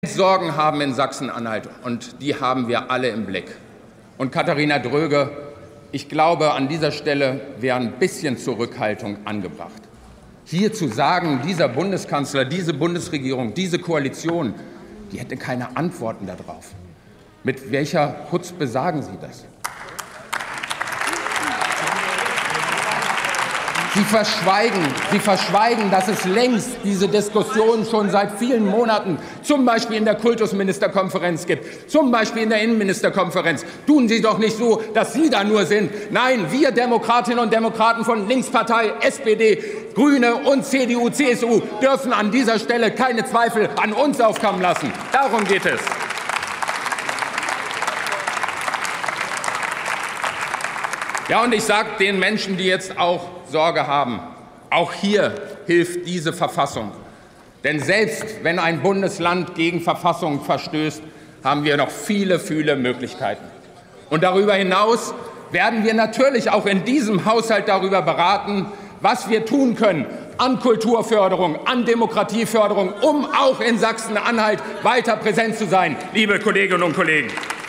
Sorgen haben in Sachsen-Anhalt, und die haben wir alle im Blick. Und Katharina Dröge, ich glaube, an dieser Stelle wäre ein bisschen Zurückhaltung angebracht. Hier zu sagen, dieser Bundeskanzler, diese Bundesregierung, diese Koalition, die hätte keine Antworten darauf. Mit welcher Chutzpe sagen Sie das? Sie verschweigen, dass es längst diese Diskussion schon seit vielen Monaten, zum Beispiel in der Kultusministerkonferenz gibt, zum Beispiel in der Innenministerkonferenz. Tun Sie doch nicht so, dass Sie da nur sind. Nein, wir Demokratinnen und Demokraten von Linkspartei, SPD, Grüne und CDU, CSU dürfen an dieser Stelle keine Zweifel an uns aufkommen lassen. Darum geht es. Ja, und ich sage den Menschen, die jetzt auch Sorge haben, auch hier hilft diese Verfassung. Denn selbst wenn ein Bundesland gegen Verfassung verstößt, haben wir noch viele Möglichkeiten. Und darüber hinaus werden wir natürlich auch in diesem Haushalt darüber beraten, was wir tun können an Kulturförderung, an Demokratieförderung, um auch in Sachsen-Anhalt weiter präsent zu sein, liebe Kolleginnen und Kollegen.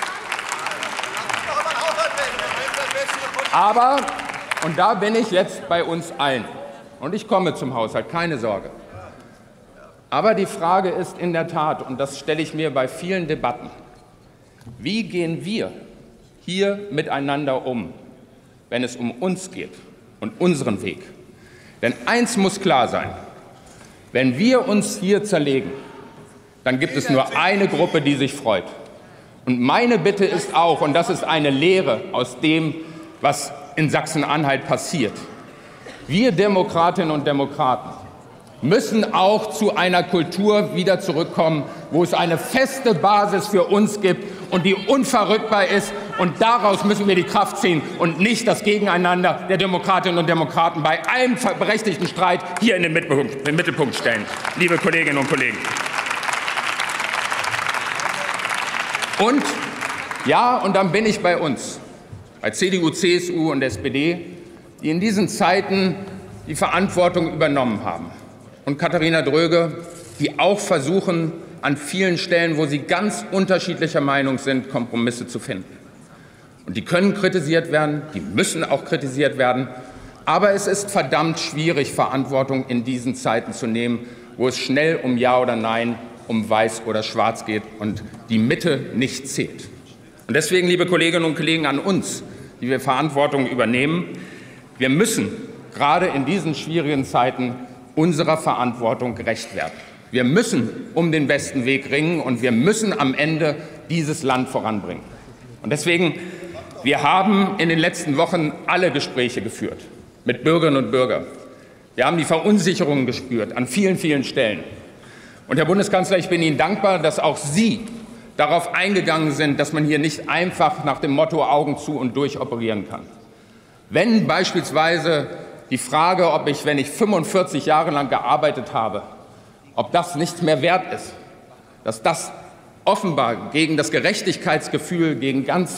Aber, und da bin ich jetzt bei uns allen, und ich komme zum Haushalt, keine Sorge. Aber die Frage ist in der Tat, und das stelle ich mir bei vielen Debatten, wie gehen wir hier miteinander um, wenn es um uns geht und unseren Weg? Denn eins muss klar sein, wenn wir uns hier zerlegen, dann gibt es nur eine Gruppe, die sich freut. Und meine Bitte ist auch, und das ist eine Lehre aus dem, was in Sachsen-Anhalt passiert. Wir Demokratinnen und Demokraten müssen auch zu einer Kultur wieder zurückkommen, wo es eine feste Basis für uns gibt und die unverrückbar ist. Und daraus müssen wir die Kraft ziehen und nicht das Gegeneinander der Demokratinnen und Demokraten bei einem berechtigten Streit hier in den Mittelpunkt stellen, liebe Kolleginnen und Kollegen. Und ja, und dann bin ich bei uns, bei CDU, CSU und SPD, die in diesen Zeiten die Verantwortung übernommen haben. Und Katharina Dröge, die auch versuchen, an vielen Stellen, wo sie ganz unterschiedlicher Meinung sind, Kompromisse zu finden. Und die können kritisiert werden, die müssen auch kritisiert werden. Aber es ist verdammt schwierig, Verantwortung in diesen Zeiten zu nehmen, wo es schnell um Ja oder Nein, um Weiß oder Schwarz geht und die Mitte nicht zählt. Und deswegen, liebe Kolleginnen und Kollegen, an uns, die wir Verantwortung übernehmen, wir müssen gerade in diesen schwierigen Zeiten unserer Verantwortung gerecht werden. Wir müssen um den besten Weg ringen und wir müssen am Ende dieses Land voranbringen. Und deswegen, wir haben in den letzten Wochen alle Gespräche geführt mit Bürgerinnen und Bürgern. Wir haben die Verunsicherung gespürt an vielen Stellen. Und Herr Bundeskanzler, ich bin Ihnen dankbar, dass auch Sie darauf eingegangen sind, dass man hier nicht einfach nach dem Motto Augen zu und durch operieren kann. Wenn beispielsweise die Frage, ob ich, wenn ich 45 Jahre lang gearbeitet habe, ob das nichts mehr wert ist, dass das offenbar gegen das Gerechtigkeitsgefühl für ganz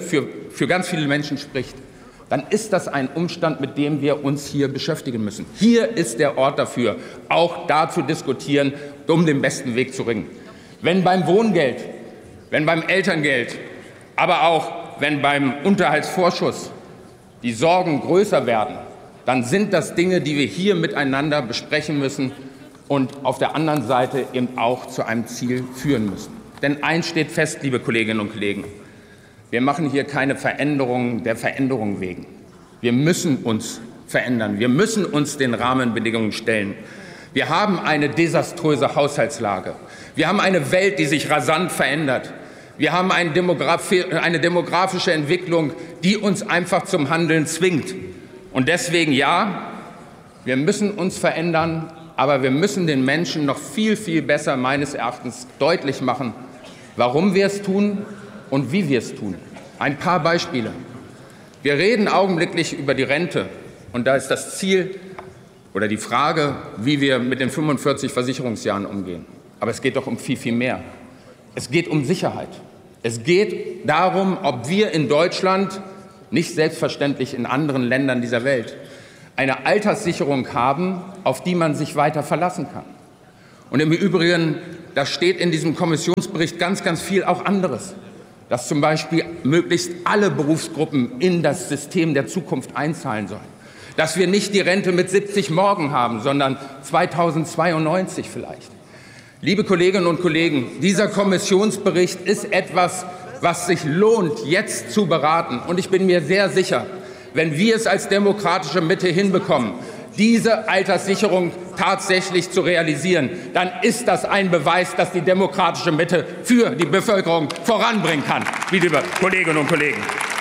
viele Menschen spricht, dann ist das ein Umstand, mit dem wir uns hier beschäftigen müssen. Hier ist der Ort dafür, auch da zu diskutieren, um den besten Weg zu ringen. Wenn beim Wohngeld, wenn beim Elterngeld, aber auch wenn beim Unterhaltsvorschuss die Sorgen größer werden, dann sind das Dinge, die wir hier miteinander besprechen müssen und auf der anderen Seite eben auch zu einem Ziel führen müssen. Denn eins steht fest, liebe Kolleginnen und Kollegen, wir machen hier keine Veränderungen der Veränderung wegen. Wir müssen uns verändern. Wir müssen uns den Rahmenbedingungen stellen. Wir haben eine desaströse Haushaltslage. Wir haben eine Welt, die sich rasant verändert. Wir haben eine demografische Entwicklung, die uns einfach zum Handeln zwingt. Und deswegen ja, wir müssen uns verändern, aber wir müssen den Menschen noch viel besser meines Erachtens deutlich machen, warum wir es tun und wie wir es tun. Ein paar Beispiele. Wir reden augenblicklich über die Rente. Und da ist das Ziel oder die Frage, wie wir mit den 45 Versicherungsjahren umgehen. Aber es geht doch um viel mehr. Es geht um Sicherheit. Es geht darum, ob wir in Deutschland, nicht selbstverständlich in anderen Ländern dieser Welt, eine Alterssicherung haben, auf die man sich weiter verlassen kann. Und im Übrigen da steht in diesem Kommissionsbericht ganz, ganz viel auch anderes. Dass zum Beispiel möglichst alle Berufsgruppen in das System der Zukunft einzahlen sollen. Dass wir nicht die Rente mit 70 morgen haben, sondern 2092 vielleicht. Liebe Kolleginnen und Kollegen, dieser Kommissionsbericht ist etwas, was sich lohnt, jetzt zu beraten. Und ich bin mir sehr sicher, wenn wir es als demokratische Mitte hinbekommen, diese Alterssicherung tatsächlich zu realisieren, dann ist das ein Beweis, dass die demokratische Mitte für die Bevölkerung voranbringen kann, liebe Kolleginnen und Kollegen.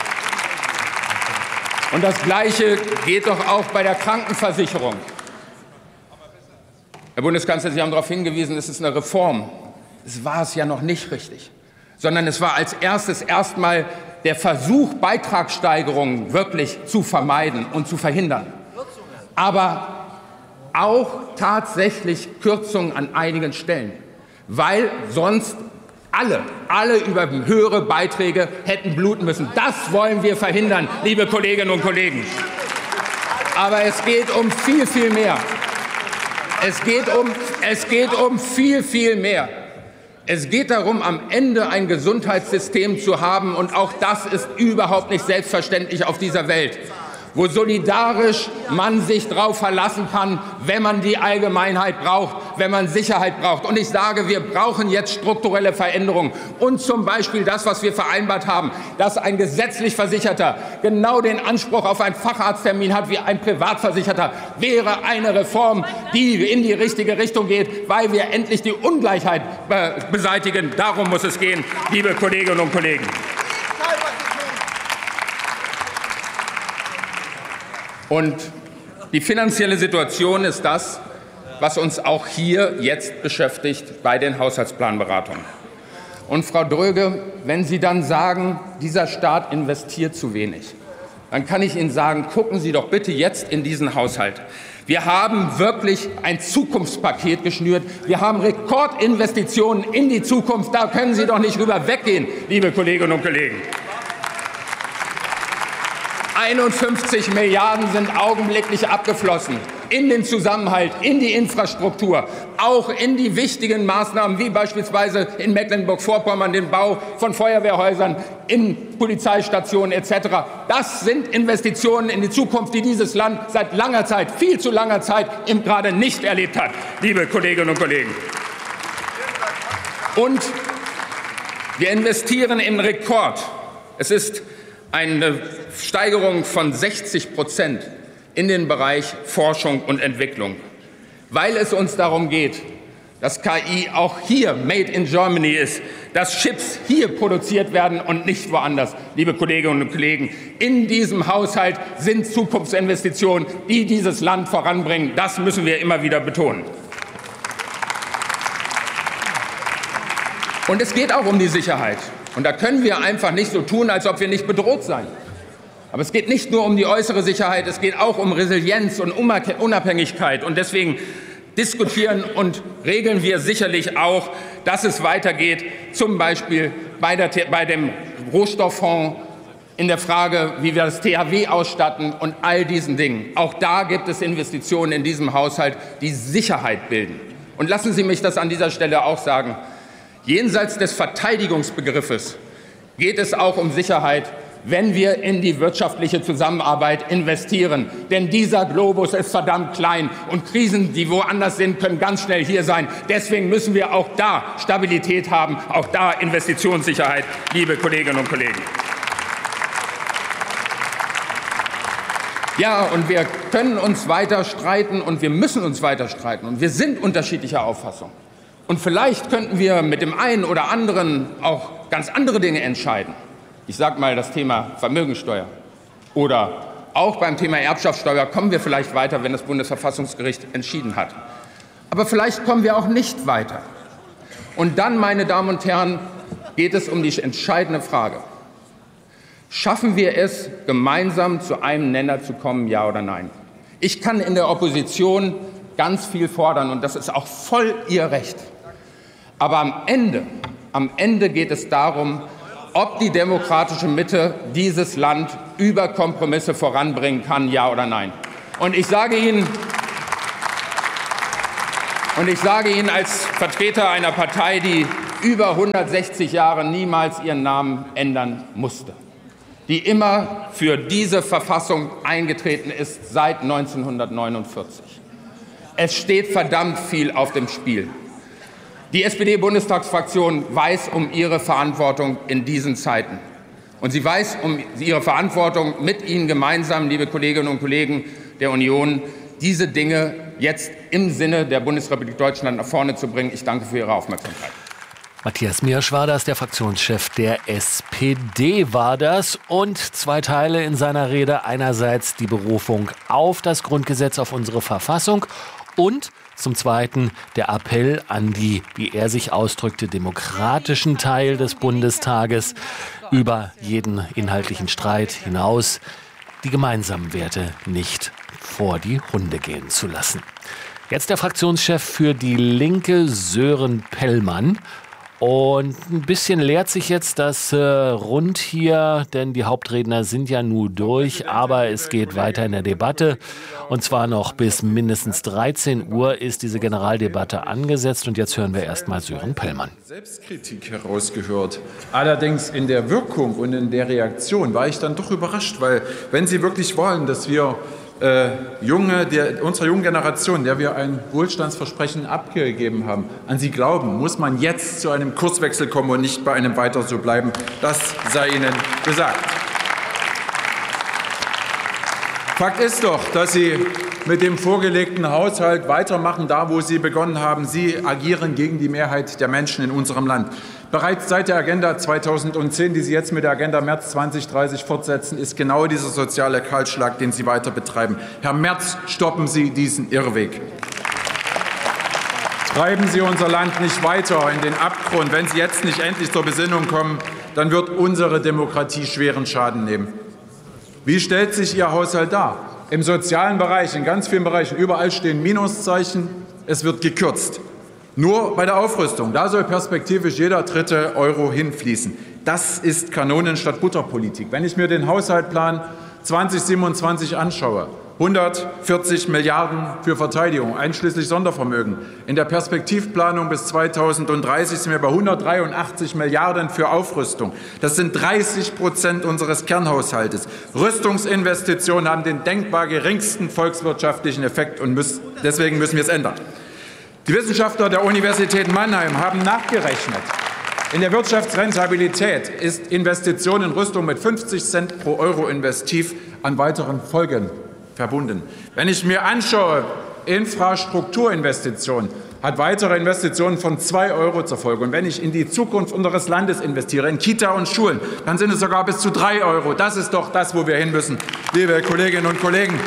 Und das Gleiche geht doch auch bei der Krankenversicherung. Herr Bundeskanzler, Sie haben darauf hingewiesen, es ist eine Reform. Es war es ja noch nicht richtig, sondern es war als erstes erstmal der Versuch, Beitragssteigerungen wirklich zu vermeiden und zu verhindern. Aber auch tatsächlich Kürzungen an einigen Stellen, weil sonst alle über höhere Beiträge hätten bluten müssen. Das wollen wir verhindern, liebe Kolleginnen und Kollegen. Aber es geht um viel, viel mehr. Es geht um viel, viel mehr. Es geht darum, am Ende ein Gesundheitssystem zu haben, und auch das ist überhaupt nicht selbstverständlich auf dieser Welt, wo solidarisch man sich darauf verlassen kann, wenn man die Allgemeinheit braucht, wenn man Sicherheit braucht. Und ich sage, wir brauchen jetzt strukturelle Veränderungen. Und zum Beispiel das, was wir vereinbart haben, dass ein gesetzlich Versicherter genau den Anspruch auf einen Facharzttermin hat wie ein Privatversicherter, wäre eine Reform, die in die richtige Richtung geht, weil wir endlich die Ungleichheit beseitigen. Darum muss es gehen, liebe Kolleginnen und Kollegen. Und die finanzielle Situation ist das, was uns auch hier jetzt beschäftigt bei den Haushaltsplanberatungen. Und Frau Dröge, wenn Sie dann sagen, dieser Staat investiert zu wenig, dann kann ich Ihnen sagen, gucken Sie doch bitte jetzt in diesen Haushalt. Wir haben wirklich ein Zukunftspaket geschnürt. Wir haben Rekordinvestitionen in die Zukunft. Da können Sie doch nicht rüber weggehen, liebe Kolleginnen und Kollegen. 51 Milliarden sind augenblicklich abgeflossen in den Zusammenhalt, in die Infrastruktur, auch in die wichtigen Maßnahmen, wie beispielsweise in Mecklenburg-Vorpommern den Bau von Feuerwehrhäusern, in Polizeistationen etc. Das sind Investitionen in die Zukunft, die dieses Land seit langer Zeit, viel zu langer Zeit, gerade nicht erlebt hat, liebe Kolleginnen und Kollegen. Und wir investieren im Rekord. Es ist eine Steigerung von 60% in den Bereich Forschung und Entwicklung, weil es uns darum geht, dass KI auch hier made in Germany ist, dass Chips hier produziert werden und nicht woanders. Liebe Kolleginnen und Kollegen, in diesem Haushalt sind Zukunftsinvestitionen, die dieses Land voranbringen. Das müssen wir immer wieder betonen. Und es geht auch um die Sicherheit. Und da können wir einfach nicht so tun, als ob wir nicht bedroht seien. Aber es geht nicht nur um die äußere Sicherheit, es geht auch um Resilienz und Unabhängigkeit. Und deswegen diskutieren und regeln wir sicherlich auch, dass es weitergeht, zum Beispiel bei dem Rohstofffonds, in der Frage, wie wir das THW ausstatten und all diesen Dingen. Auch da gibt es Investitionen in diesem Haushalt, die Sicherheit bilden. Und lassen Sie mich das an dieser Stelle auch sagen. Jenseits des Verteidigungsbegriffes geht es auch um Sicherheit, wenn wir in die wirtschaftliche Zusammenarbeit investieren. Denn dieser Globus ist verdammt klein und Krisen, die woanders sind, können ganz schnell hier sein. Deswegen müssen wir auch da Stabilität haben, auch da Investitionssicherheit, liebe Kolleginnen und Kollegen. Ja, und wir können uns weiter streiten und wir müssen uns weiter streiten und wir sind unterschiedlicher Auffassung. Und vielleicht könnten wir mit dem einen oder anderen auch ganz andere Dinge entscheiden. Ich sage mal das Thema Vermögensteuer. Oder auch beim Thema Erbschaftssteuer kommen wir vielleicht weiter, wenn das Bundesverfassungsgericht entschieden hat. Aber vielleicht kommen wir auch nicht weiter. Und dann, meine Damen und Herren, geht es um die entscheidende Frage. Schaffen wir es, gemeinsam zu einem Nenner zu kommen, ja oder nein? Ich kann in der Opposition ganz viel fordern, und das ist auch voll Ihr Recht. Aber am Ende geht es darum, ob die demokratische Mitte dieses Land über Kompromisse voranbringen kann, ja oder nein. Und ich sage Ihnen, Und ich sage Ihnen als Vertreter einer Partei, die über 160 Jahre niemals ihren Namen ändern musste, die immer für diese Verfassung eingetreten ist seit 1949. Es steht verdammt viel auf dem Spiel. Die SPD-Bundestagsfraktion weiß um ihre Verantwortung in diesen Zeiten. Und sie weiß um ihre Verantwortung mit Ihnen gemeinsam, liebe Kolleginnen und Kollegen der Union, diese Dinge jetzt im Sinne der Bundesrepublik Deutschland nach vorne zu bringen. Ich danke für Ihre Aufmerksamkeit. Matthias Miersch war das, der Fraktionschef der SPD war das. Und zwei Teile in seiner Rede. Einerseits die Berufung auf das Grundgesetz, auf unsere Verfassung. Und zum Zweiten der Appell an die, wie er sich ausdrückte, demokratischen Teil des Bundestages, über jeden inhaltlichen Streit hinaus die gemeinsamen Werte nicht vor die Hunde gehen zu lassen. Jetzt der Fraktionschef für die Linke, Sören Pellmann. Und ein bisschen leert sich jetzt das Rund hier, denn die Hauptredner sind ja nun durch, aber es geht weiter in der Debatte. Und zwar noch bis mindestens 13 Uhr ist diese Generaldebatte angesetzt. Und jetzt hören wir erstmal Sören Pellmann. Selbstkritik herausgehört. Allerdings in der Wirkung und in der Reaktion war ich dann doch überrascht, weil wenn Sie wirklich wollen, dass wir unserer jungen Generation, der wir ein Wohlstandsversprechen abgegeben haben, an sie glauben, muss man jetzt zu einem Kurswechsel kommen und nicht bei einem Weiter so bleiben. Das sei Ihnen gesagt. Fakt ist doch, dass Sie mit dem vorgelegten Haushalt weitermachen, da wo Sie begonnen haben. Sie agieren gegen die Mehrheit der Menschen in unserem Land. Bereits seit der Agenda 2010, die Sie jetzt mit der Agenda Merz 2030 fortsetzen, ist genau dieser soziale Kahlschlag, den Sie weiter betreiben. Herr Merz, stoppen Sie diesen Irrweg. Treiben Sie unser Land nicht weiter in den Abgrund. Wenn Sie jetzt nicht endlich zur Besinnung kommen, dann wird unsere Demokratie schweren Schaden nehmen. Wie stellt sich Ihr Haushalt dar? Im sozialen Bereich, in ganz vielen Bereichen, überall stehen Minuszeichen. Es wird gekürzt. Nur bei der Aufrüstung, da soll perspektivisch jeder dritte Euro hinfließen. Das ist Kanonen statt Butterpolitik. Wenn ich mir den Haushaltsplan 2027 anschaue, 140 Milliarden für Verteidigung, einschließlich Sondervermögen. In der Perspektivplanung bis 2030 sind wir bei 183 Milliarden für Aufrüstung. Das sind 30% unseres Kernhaushaltes. Rüstungsinvestitionen haben den denkbar geringsten volkswirtschaftlichen Effekt und deswegen müssen wir es ändern. Die Wissenschaftler der Universität Mannheim haben nachgerechnet. In der Wirtschaftsrentabilität ist Investition in Rüstung mit 50 Cent pro Euro investiv an weiteren Folgen verbunden. Wenn ich mir anschaue, Infrastrukturinvestitionen hat weitere Investitionen von 2 Euro zur Folge. Und wenn ich in die Zukunft unseres Landes investiere, in Kita und Schulen, dann sind es sogar bis zu 3 Euro. Das ist doch das, wo wir hin müssen, liebe Kolleginnen und Kollegen.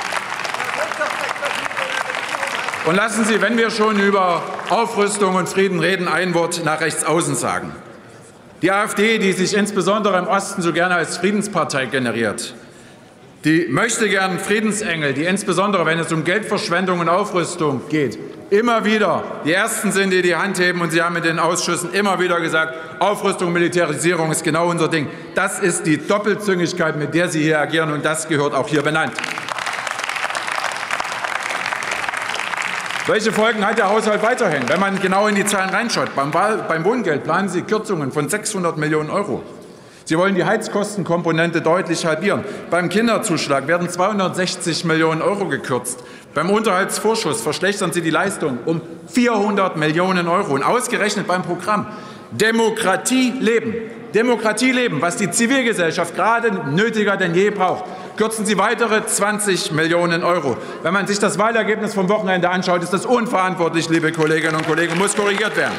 Und lassen Sie, wenn wir schon über Aufrüstung und Frieden reden, ein Wort nach rechts außen sagen. Die AfD, die sich insbesondere im Osten so gerne als Friedenspartei generiert, die möchte gern Friedensengel, die insbesondere, wenn es um Geldverschwendung und Aufrüstung geht, immer wieder die Ersten sind, die die Hand heben. Und Sie haben in den Ausschüssen immer wieder gesagt, Aufrüstung, Militarisierung ist genau unser Ding. Das ist die Doppelzüngigkeit, mit der Sie hier agieren, und das gehört auch hier benannt. Welche Folgen hat der Haushalt weiterhin? Wenn man genau in die Zahlen reinschaut, beim Wohngeld planen Sie Kürzungen von 600 Millionen Euro. Sie wollen die Heizkostenkomponente deutlich halbieren. Beim Kinderzuschlag werden 260 Millionen Euro gekürzt. Beim Unterhaltsvorschuss verschlechtern Sie die Leistung um 400 Millionen Euro. Und ausgerechnet beim Programm Demokratie leben, was die Zivilgesellschaft gerade nötiger denn je braucht, kürzen Sie weitere 20 Millionen Euro. Wenn man sich das Wahlergebnis vom Wochenende anschaut, ist das unverantwortlich, liebe Kolleginnen und Kollegen, und muss korrigiert werden.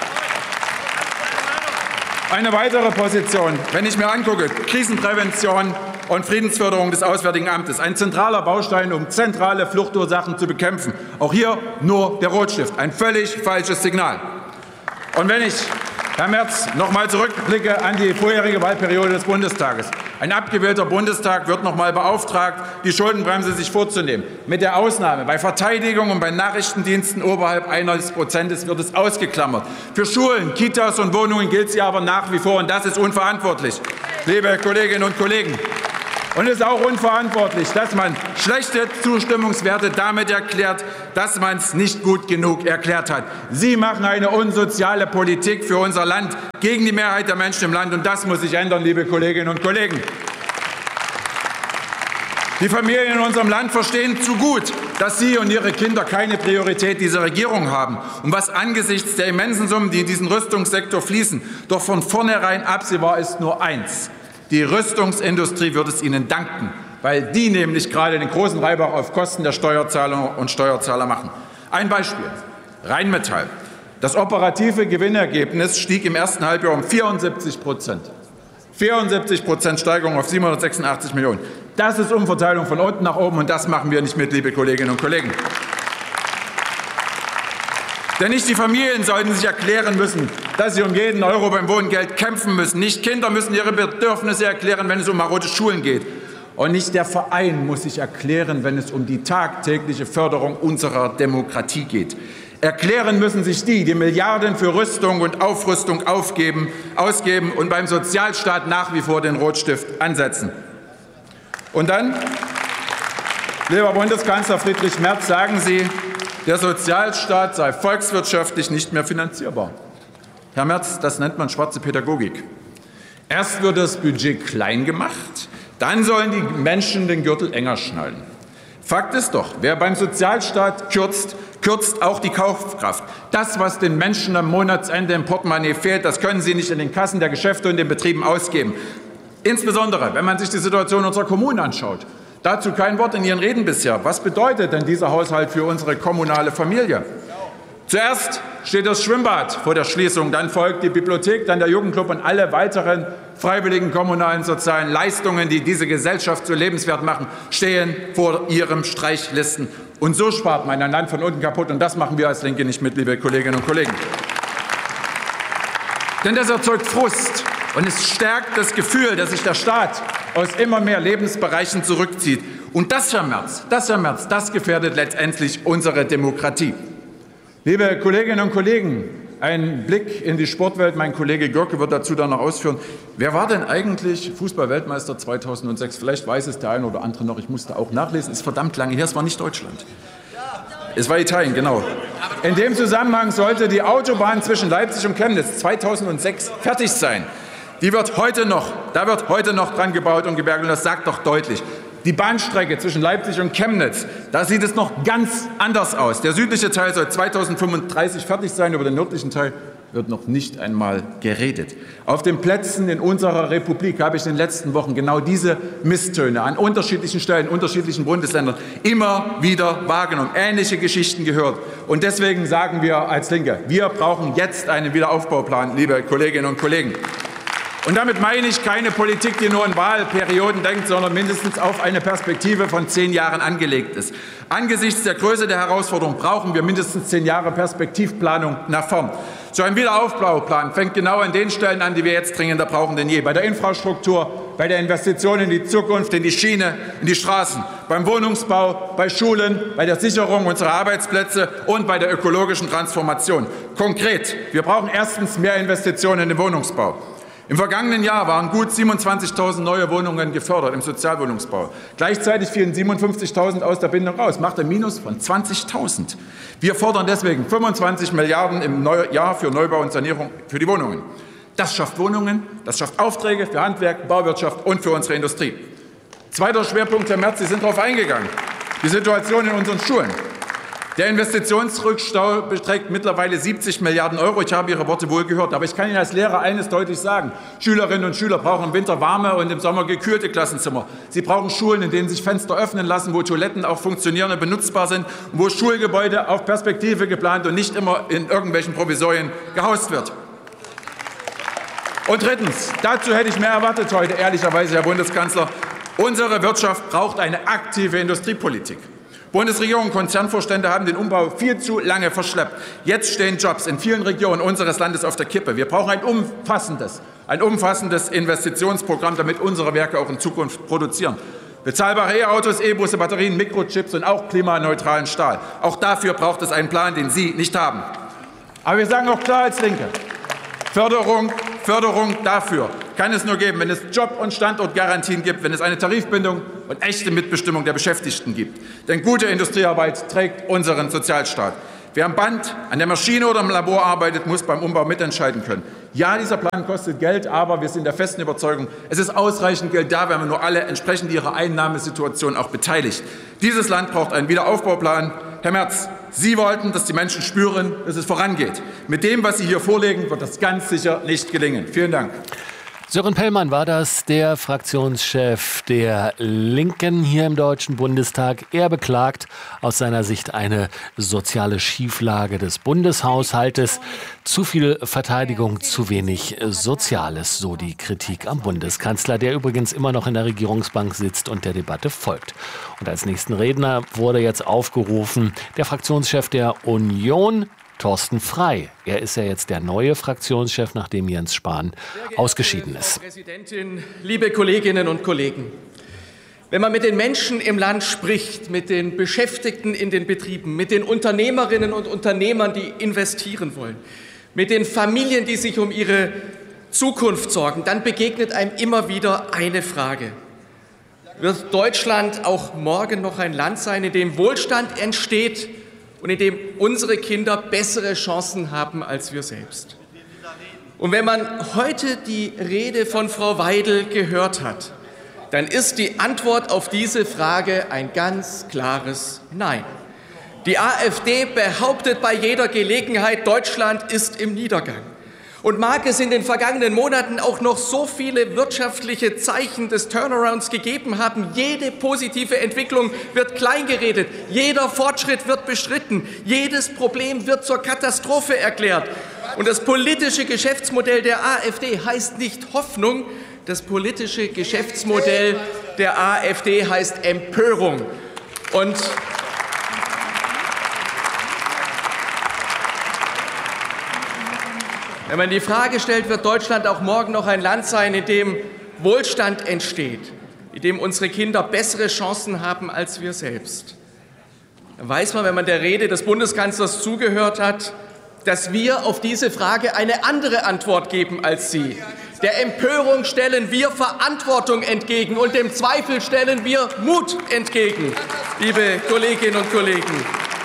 Eine weitere Position, wenn ich mir angucke, Krisenprävention und Friedensförderung des Auswärtigen Amtes, ein zentraler Baustein, um zentrale Fluchtursachen zu bekämpfen. Auch hier nur der Rotstift, ein völlig falsches Signal. Und wenn ich, Herr Merz, noch mal zurückblicke an die vorherige Wahlperiode des Bundestages. Ein abgewählter Bundestag wird noch mal beauftragt, die Schuldenbremse sich vorzunehmen. Mit der Ausnahme bei Verteidigung und bei Nachrichtendiensten oberhalb 1% wird es ausgeklammert. Für Schulen, Kitas und Wohnungen gilt sie aber nach wie vor, und das ist unverantwortlich. Liebe Kolleginnen und Kollegen, Und es ist auch unverantwortlich, dass man schlechte Zustimmungswerte damit erklärt, dass man es nicht gut genug erklärt hat. Sie machen eine unsoziale Politik für unser Land gegen die Mehrheit der Menschen im Land. Und das muss sich ändern, liebe Kolleginnen und Kollegen. Die Familien in unserem Land verstehen zu gut, dass Sie und Ihre Kinder keine Priorität dieser Regierung haben. Und was angesichts der immensen Summen, die in diesen Rüstungssektor fließen, doch von vornherein absehbar ist, nur eins: Die Rüstungsindustrie wird es Ihnen danken, weil die nämlich gerade den großen Reibach auf Kosten der Steuerzahler und Steuerzahler machen. Ein Beispiel: Rheinmetall. Das operative Gewinnergebnis stieg im ersten Halbjahr um 74%. 74% Steigerung auf 786 Millionen. Das ist Umverteilung von unten nach oben, und das machen wir nicht mit, liebe Kolleginnen und Kollegen. Denn nicht die Familien sollten sich erklären müssen, dass sie um jeden Euro beim Wohngeld kämpfen müssen. Nicht Kinder müssen ihre Bedürfnisse erklären, wenn es um marode Schulen geht. Und nicht der Verein muss sich erklären, wenn es um die tagtägliche Förderung unserer Demokratie geht. Erklären müssen sich die Milliarden für Rüstung und Aufrüstung ausgeben und beim Sozialstaat nach wie vor den Rotstift ansetzen. Und dann, lieber Bundeskanzler Friedrich Merz, sagen Sie, der Sozialstaat sei volkswirtschaftlich nicht mehr finanzierbar. Herr Merz, das nennt man schwarze Pädagogik. Erst wird das Budget klein gemacht, dann sollen die Menschen den Gürtel enger schnallen. Fakt ist doch, wer beim Sozialstaat kürzt, kürzt auch die Kaufkraft. Das, was den Menschen am Monatsende im Portemonnaie fehlt, das können sie nicht in den Kassen der Geschäfte und den Betrieben ausgeben. Insbesondere, wenn man sich die Situation unserer Kommunen anschaut. Dazu kein Wort in Ihren Reden bisher. Was bedeutet denn dieser Haushalt für unsere kommunale Familie? Zuerst steht das Schwimmbad vor der Schließung, dann folgt die Bibliothek, dann der Jugendclub und alle weiteren freiwilligen kommunalen sozialen Leistungen, die diese Gesellschaft so lebenswert machen, stehen vor Ihren Streichlisten. Und so spart man ein Land von unten kaputt, und das machen wir als Linke nicht mit, liebe Kolleginnen und Kollegen. Denn das erzeugt Frust. Und es stärkt das Gefühl, dass sich der Staat aus immer mehr Lebensbereichen zurückzieht. Und das, Herr Merz, das gefährdet letztendlich unsere Demokratie. Liebe Kolleginnen und Kollegen, ein Blick in die Sportwelt. Mein Kollege Görke wird dazu dann noch ausführen. Wer war denn eigentlich Fußball-Weltmeister 2006? Vielleicht weiß es der eine oder andere noch. Ich musste auch nachlesen. Ist verdammt lange her. Es war nicht Deutschland. Es war Italien, genau. In dem Zusammenhang sollte die Autobahn zwischen Leipzig und Chemnitz 2006 fertig sein. Da wird heute noch dran gebaut und gewerkelt, und das sagt doch deutlich. Die Bahnstrecke zwischen Leipzig und Chemnitz, da sieht es noch ganz anders aus. Der südliche Teil soll 2035 fertig sein, über den nördlichen Teil wird noch nicht einmal geredet. Auf den Plätzen in unserer Republik habe ich in den letzten Wochen genau diese Misstöne an unterschiedlichen Stellen, in unterschiedlichen Bundesländern immer wieder wahrgenommen, ähnliche Geschichten gehört. Und deswegen sagen wir als Linke, wir brauchen jetzt einen Wiederaufbauplan, liebe Kolleginnen und Kollegen. Und damit meine ich keine Politik, die nur in Wahlperioden denkt, sondern mindestens auf eine Perspektive von 10 Jahren angelegt ist. Angesichts der Größe der Herausforderung brauchen wir mindestens 10 Jahre Perspektivplanung nach vorn. So ein Wiederaufbauplan fängt genau an den Stellen an, die wir jetzt dringender brauchen denn je. Bei der Infrastruktur, bei der Investition in die Zukunft, in die Schiene, in die Straßen, beim Wohnungsbau, bei Schulen, bei der Sicherung unserer Arbeitsplätze und bei der ökologischen Transformation. Konkret, wir brauchen erstens mehr Investitionen in den Wohnungsbau. Im vergangenen Jahr waren gut 27.000 neue Wohnungen gefördert im Sozialwohnungsbau. Gleichzeitig fielen 57.000 aus der Bindung raus, macht ein Minus von 20.000. Wir fordern deswegen 25 Milliarden im Jahr für Neubau und Sanierung für die Wohnungen. Das schafft Wohnungen, das schafft Aufträge für Handwerk, Bauwirtschaft und für unsere Industrie. Zweiter Schwerpunkt, Herr Merz, Sie sind darauf eingegangen, die Situation in unseren Schulen. Der Investitionsrückstau beträgt mittlerweile 70 Milliarden Euro. Ich habe Ihre Worte wohl gehört. Aber ich kann Ihnen als Lehrer eines deutlich sagen. Schülerinnen und Schüler brauchen im Winter warme und im Sommer gekühlte Klassenzimmer. Sie brauchen Schulen, in denen sich Fenster öffnen lassen, wo Toiletten auch funktionieren und benutzbar sind, und wo Schulgebäude auf Perspektive geplant und nicht immer in irgendwelchen Provisorien gehaust wird. Und drittens, dazu hätte ich mehr erwartet heute, ehrlicherweise, Herr Bundeskanzler. Unsere Wirtschaft braucht eine aktive Industriepolitik. Bundesregierung und Konzernvorstände haben den Umbau viel zu lange verschleppt. Jetzt stehen Jobs in vielen Regionen unseres Landes auf der Kippe. Wir brauchen ein umfassendes Investitionsprogramm, damit unsere Werke auch in Zukunft produzieren. Bezahlbare E-Autos, E-Busse, Batterien, Mikrochips und auch klimaneutralen Stahl. Auch dafür braucht es einen Plan, den Sie nicht haben. Aber wir sagen auch klar als Linke, Förderung dafür, kann es nur geben, wenn es Job- und Standortgarantien gibt, wenn es eine Tarifbindung und echte Mitbestimmung der Beschäftigten gibt. Denn gute Industriearbeit trägt unseren Sozialstaat. Wer am Band, an der Maschine oder im Labor arbeitet, muss beim Umbau mitentscheiden können. Ja, dieser Plan kostet Geld, aber wir sind der festen Überzeugung, es ist ausreichend Geld da, wenn man nur alle entsprechend ihrer Einnahmesituation auch beteiligt. Dieses Land braucht einen Wiederaufbauplan. Herr Merz, Sie wollten, dass die Menschen spüren, dass es vorangeht. Mit dem, was Sie hier vorlegen, wird das ganz sicher nicht gelingen. Vielen Dank. Sören Pellmann war das, der Fraktionschef der Linken hier im Deutschen Bundestag. Er beklagt aus seiner Sicht eine soziale Schieflage des Bundeshaushaltes. Zu viel Verteidigung, zu wenig Soziales, so die Kritik am Bundeskanzler, der übrigens immer noch in der Regierungsbank sitzt und der Debatte folgt. Und als nächsten Redner wurde jetzt aufgerufen der Fraktionschef der Union, Thorsten Frey. Er ist ja jetzt der neue Fraktionschef, nachdem Jens Spahn ausgeschieden ist. Frau Präsidentin, liebe Kolleginnen und Kollegen! Wenn man mit den Menschen im Land spricht, mit den Beschäftigten in den Betrieben, mit den Unternehmerinnen und Unternehmern, die investieren wollen, mit den Familien, die sich um ihre Zukunft sorgen, dann begegnet einem immer wieder eine Frage. Wird Deutschland auch morgen noch ein Land sein, in dem Wohlstand entsteht und in dem unsere Kinder bessere Chancen haben als wir selbst? Und wenn man heute die Rede von Frau Weidel gehört hat, dann ist die Antwort auf diese Frage ein ganz klares Nein. Die AfD behauptet bei jeder Gelegenheit, Deutschland ist im Niedergang. Und mag es in den vergangenen Monaten auch noch so viele wirtschaftliche Zeichen des Turnarounds gegeben haben, jede positive Entwicklung wird kleingeredet, jeder Fortschritt wird bestritten, jedes Problem wird zur Katastrophe erklärt. Und das politische Geschäftsmodell der AfD heißt nicht Hoffnung, das politische Geschäftsmodell der AfD heißt Empörung. Und wenn man die Frage stellt, wird Deutschland auch morgen noch ein Land sein, in dem Wohlstand entsteht, in dem unsere Kinder bessere Chancen haben als wir selbst, dann weiß man, wenn man der Rede des Bundeskanzlers zugehört hat, dass wir auf diese Frage eine andere Antwort geben als Sie. Der Empörung stellen wir Verantwortung entgegen und dem Zweifel stellen wir Mut entgegen, liebe Kolleginnen und Kollegen.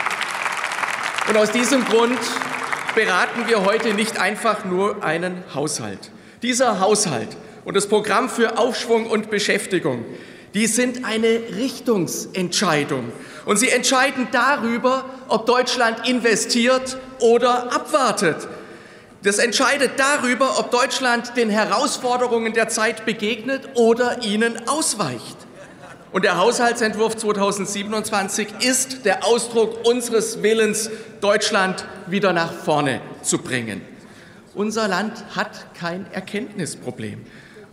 Und aus diesem Grund beraten wir heute nicht einfach nur einen Haushalt. Dieser Haushalt und das Programm für Aufschwung und Beschäftigung, die sind eine Richtungsentscheidung. Und sie entscheiden darüber, ob Deutschland investiert oder abwartet. Das entscheidet darüber, ob Deutschland den Herausforderungen der Zeit begegnet oder ihnen ausweicht. Und der Haushaltsentwurf 2027 ist der Ausdruck unseres Willens, Deutschland wieder nach vorne zu bringen. Unser Land hat kein Erkenntnisproblem.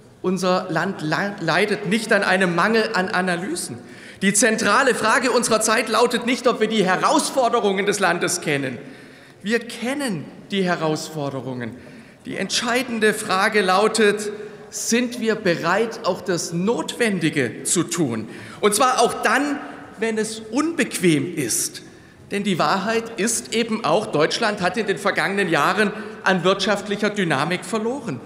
Unser Land leidet nicht an einem Mangel an Analysen. Die zentrale Frage unserer Zeit lautet nicht, ob wir die Herausforderungen des Landes kennen. Wir kennen die Herausforderungen. Die entscheidende Frage lautet: Sind wir bereit, auch das Notwendige zu tun? Und zwar auch dann, wenn es unbequem ist. Denn die Wahrheit ist eben auch, Deutschland hat in den vergangenen Jahren an wirtschaftlicher Dynamik verloren.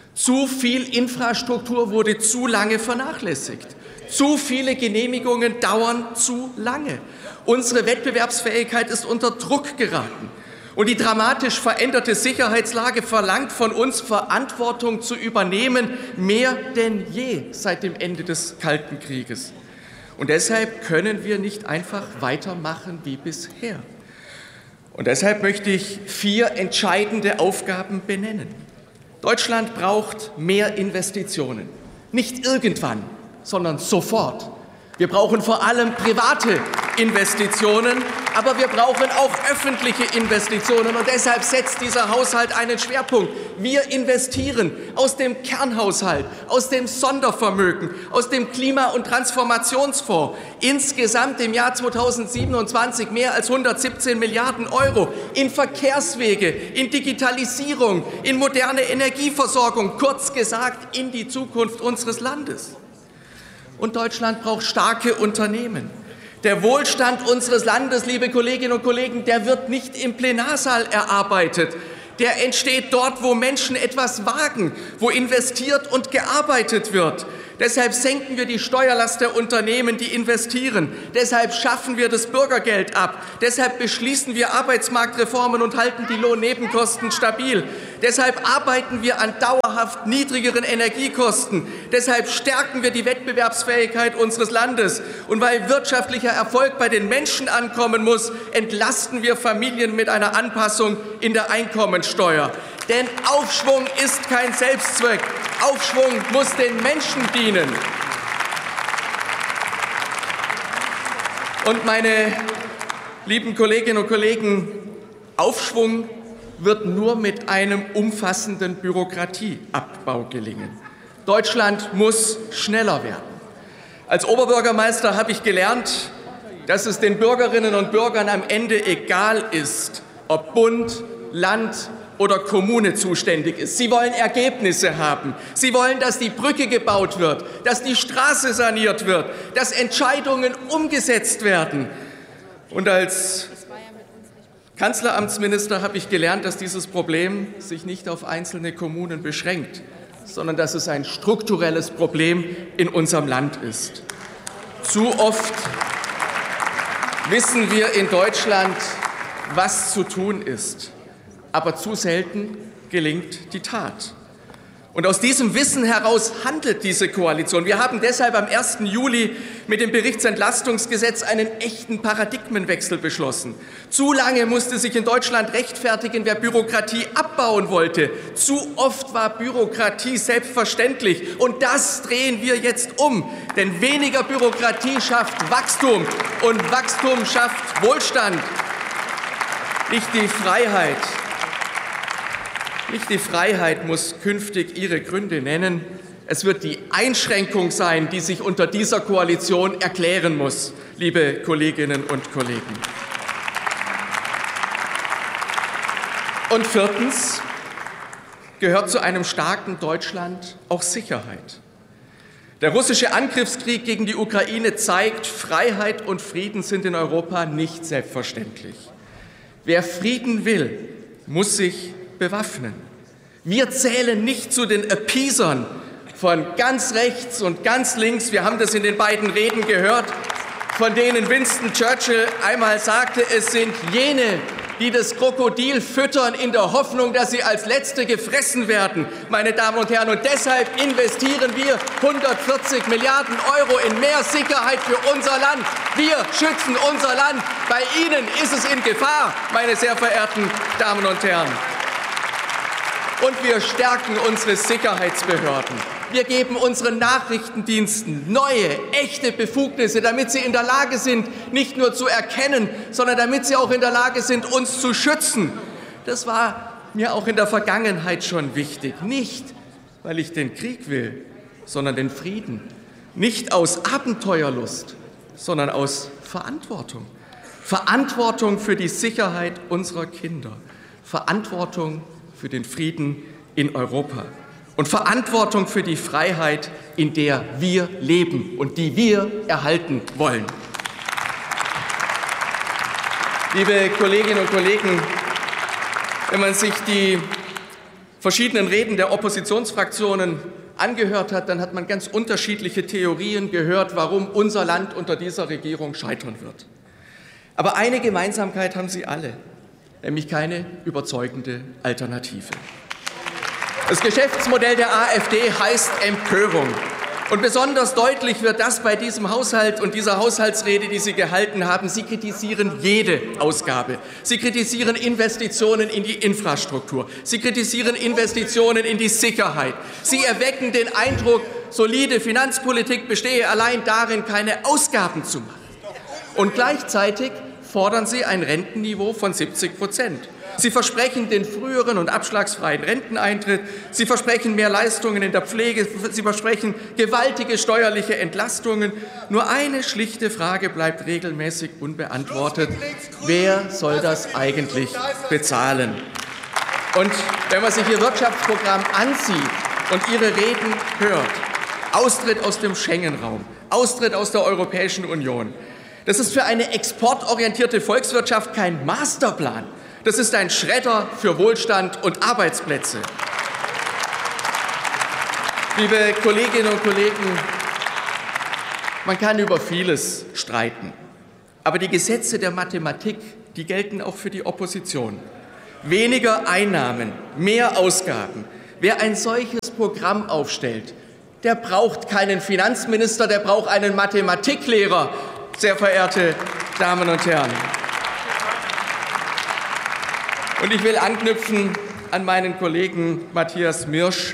Zu viel Infrastruktur wurde zu lange vernachlässigt. Zu viele Genehmigungen dauern zu lange. Unsere Wettbewerbsfähigkeit ist unter Druck geraten. Und die dramatisch veränderte Sicherheitslage verlangt von uns, Verantwortung zu übernehmen, mehr denn je seit dem Ende des Kalten Krieges. Und deshalb können wir nicht einfach weitermachen wie bisher. Und deshalb möchte ich 4 entscheidende Aufgaben benennen. Deutschland braucht mehr Investitionen. Nicht irgendwann, sondern sofort. Wir brauchen vor allem private Investitionen, aber wir brauchen auch öffentliche Investitionen. Und deshalb setzt dieser Haushalt einen Schwerpunkt. Wir investieren aus dem Kernhaushalt, aus dem Sondervermögen, aus dem Klima- und Transformationsfonds insgesamt im Jahr 2027 mehr als 117 Milliarden Euro in Verkehrswege, in Digitalisierung, in moderne Energieversorgung, kurz gesagt in die Zukunft unseres Landes. Und Deutschland braucht starke Unternehmen. Der Wohlstand unseres Landes, liebe Kolleginnen und Kollegen, der wird nicht im Plenarsaal erarbeitet. Der entsteht dort, wo Menschen etwas wagen, wo investiert und gearbeitet wird. Deshalb senken wir die Steuerlast der Unternehmen, die investieren. Deshalb schaffen wir das Bürgergeld ab. Deshalb beschließen wir Arbeitsmarktreformen und halten die Lohnnebenkosten stabil. Deshalb arbeiten wir an dauerhaft niedrigeren Energiekosten. Deshalb stärken wir die Wettbewerbsfähigkeit unseres Landes. Und weil wirtschaftlicher Erfolg bei den Menschen ankommen muss, entlasten wir Familien mit einer Anpassung in der Einkommensteuer. Denn Aufschwung ist kein Selbstzweck. Aufschwung muss den Menschen dienen. Und meine lieben Kolleginnen und Kollegen, Aufschwung wird nur mit einem umfassenden Bürokratieabbau gelingen. Deutschland muss schneller werden. Als Oberbürgermeister habe ich gelernt, dass es den Bürgerinnen und Bürgern am Ende egal ist, ob Bund, Land oder Kommune zuständig ist. Sie wollen Ergebnisse haben. Sie wollen, dass die Brücke gebaut wird, dass die Straße saniert wird, dass Entscheidungen umgesetzt werden. Und als Kanzleramtsminister habe ich gelernt, dass dieses Problem sich nicht auf einzelne Kommunen beschränkt, sondern dass es ein strukturelles Problem in unserem Land ist. Zu oft wissen wir in Deutschland, was zu tun ist. Aber zu selten gelingt die Tat. Und aus diesem Wissen heraus handelt diese Koalition. Wir haben deshalb am 1. Juli mit dem Berichtsentlastungsgesetz einen echten Paradigmenwechsel beschlossen. Zu lange musste sich in Deutschland rechtfertigen, wer Bürokratie abbauen wollte. Zu oft war Bürokratie selbstverständlich. Und das drehen wir jetzt um. Denn weniger Bürokratie schafft Wachstum. Und Wachstum schafft Wohlstand. Nicht die Freiheit muss künftig ihre Gründe nennen. Es wird die Einschränkung sein, die sich unter dieser Koalition erklären muss, liebe Kolleginnen und Kollegen. Und viertens gehört zu einem starken Deutschland auch Sicherheit. Der russische Angriffskrieg gegen die Ukraine zeigt, Freiheit und Frieden sind in Europa nicht selbstverständlich. Wer Frieden will, muss sich bewaffnen. Wir zählen nicht zu den Appeasern von ganz rechts und ganz links. Wir haben das in den beiden Reden gehört, von denen Winston Churchill einmal sagte, es sind jene, die das Krokodil füttern in der Hoffnung, dass sie als Letzte gefressen werden, meine Damen und Herren. Und deshalb investieren wir 140 Milliarden Euro in mehr Sicherheit für unser Land. Wir schützen unser Land. Bei Ihnen ist es in Gefahr, meine sehr verehrten Damen und Herren. Und wir stärken unsere Sicherheitsbehörden. Wir geben unseren Nachrichtendiensten neue, echte Befugnisse, damit sie in der Lage sind, nicht nur zu erkennen, sondern damit sie auch in der Lage sind, uns zu schützen. Das war mir auch in der Vergangenheit schon wichtig. Nicht, weil ich den Krieg will, sondern den Frieden. Nicht aus Abenteuerlust, sondern aus Verantwortung. Verantwortung für die Sicherheit unserer Kinder. Verantwortung für den Frieden in Europa. Und Verantwortung für die Freiheit, in der wir leben und die wir erhalten wollen. Liebe Kolleginnen und Kollegen, wenn man sich die verschiedenen Reden der Oppositionsfraktionen angehört hat, dann hat man ganz unterschiedliche Theorien gehört, warum unser Land unter dieser Regierung scheitern wird. Aber eine Gemeinsamkeit haben sie alle, nämlich keine überzeugende Alternative. Das Geschäftsmodell der AfD heißt Empörung. Und besonders deutlich wird das bei diesem Haushalt und dieser Haushaltsrede, die Sie gehalten haben. Sie kritisieren jede Ausgabe. Sie kritisieren Investitionen in die Infrastruktur. Sie kritisieren Investitionen in die Sicherheit. Sie erwecken den Eindruck, solide Finanzpolitik bestehe allein darin, keine Ausgaben zu machen. Und gleichzeitig fordern Sie ein Rentenniveau von 70%. Sie versprechen den früheren und abschlagsfreien Renteneintritt. Sie versprechen mehr Leistungen in der Pflege. Sie versprechen gewaltige steuerliche Entlastungen. Nur eine schlichte Frage bleibt regelmäßig unbeantwortet. Wer soll das eigentlich bezahlen? Und wenn man sich Ihr Wirtschaftsprogramm ansieht und Ihre Reden hört, Austritt aus dem Schengen-Raum, Austritt aus der Europäischen Union, das ist für eine exportorientierte Volkswirtschaft kein Masterplan. Das ist ein Schredder für Wohlstand und Arbeitsplätze. Liebe Kolleginnen und Kollegen, man kann über vieles streiten. Aber die Gesetze der Mathematik, die gelten auch für die Opposition. Weniger Einnahmen, mehr Ausgaben. Wer ein solches Programm aufstellt, der braucht keinen Finanzminister, der braucht einen Mathematiklehrer, sehr verehrte Damen und Herren. Und ich will anknüpfen an meinen Kollegen Matthias Mirsch,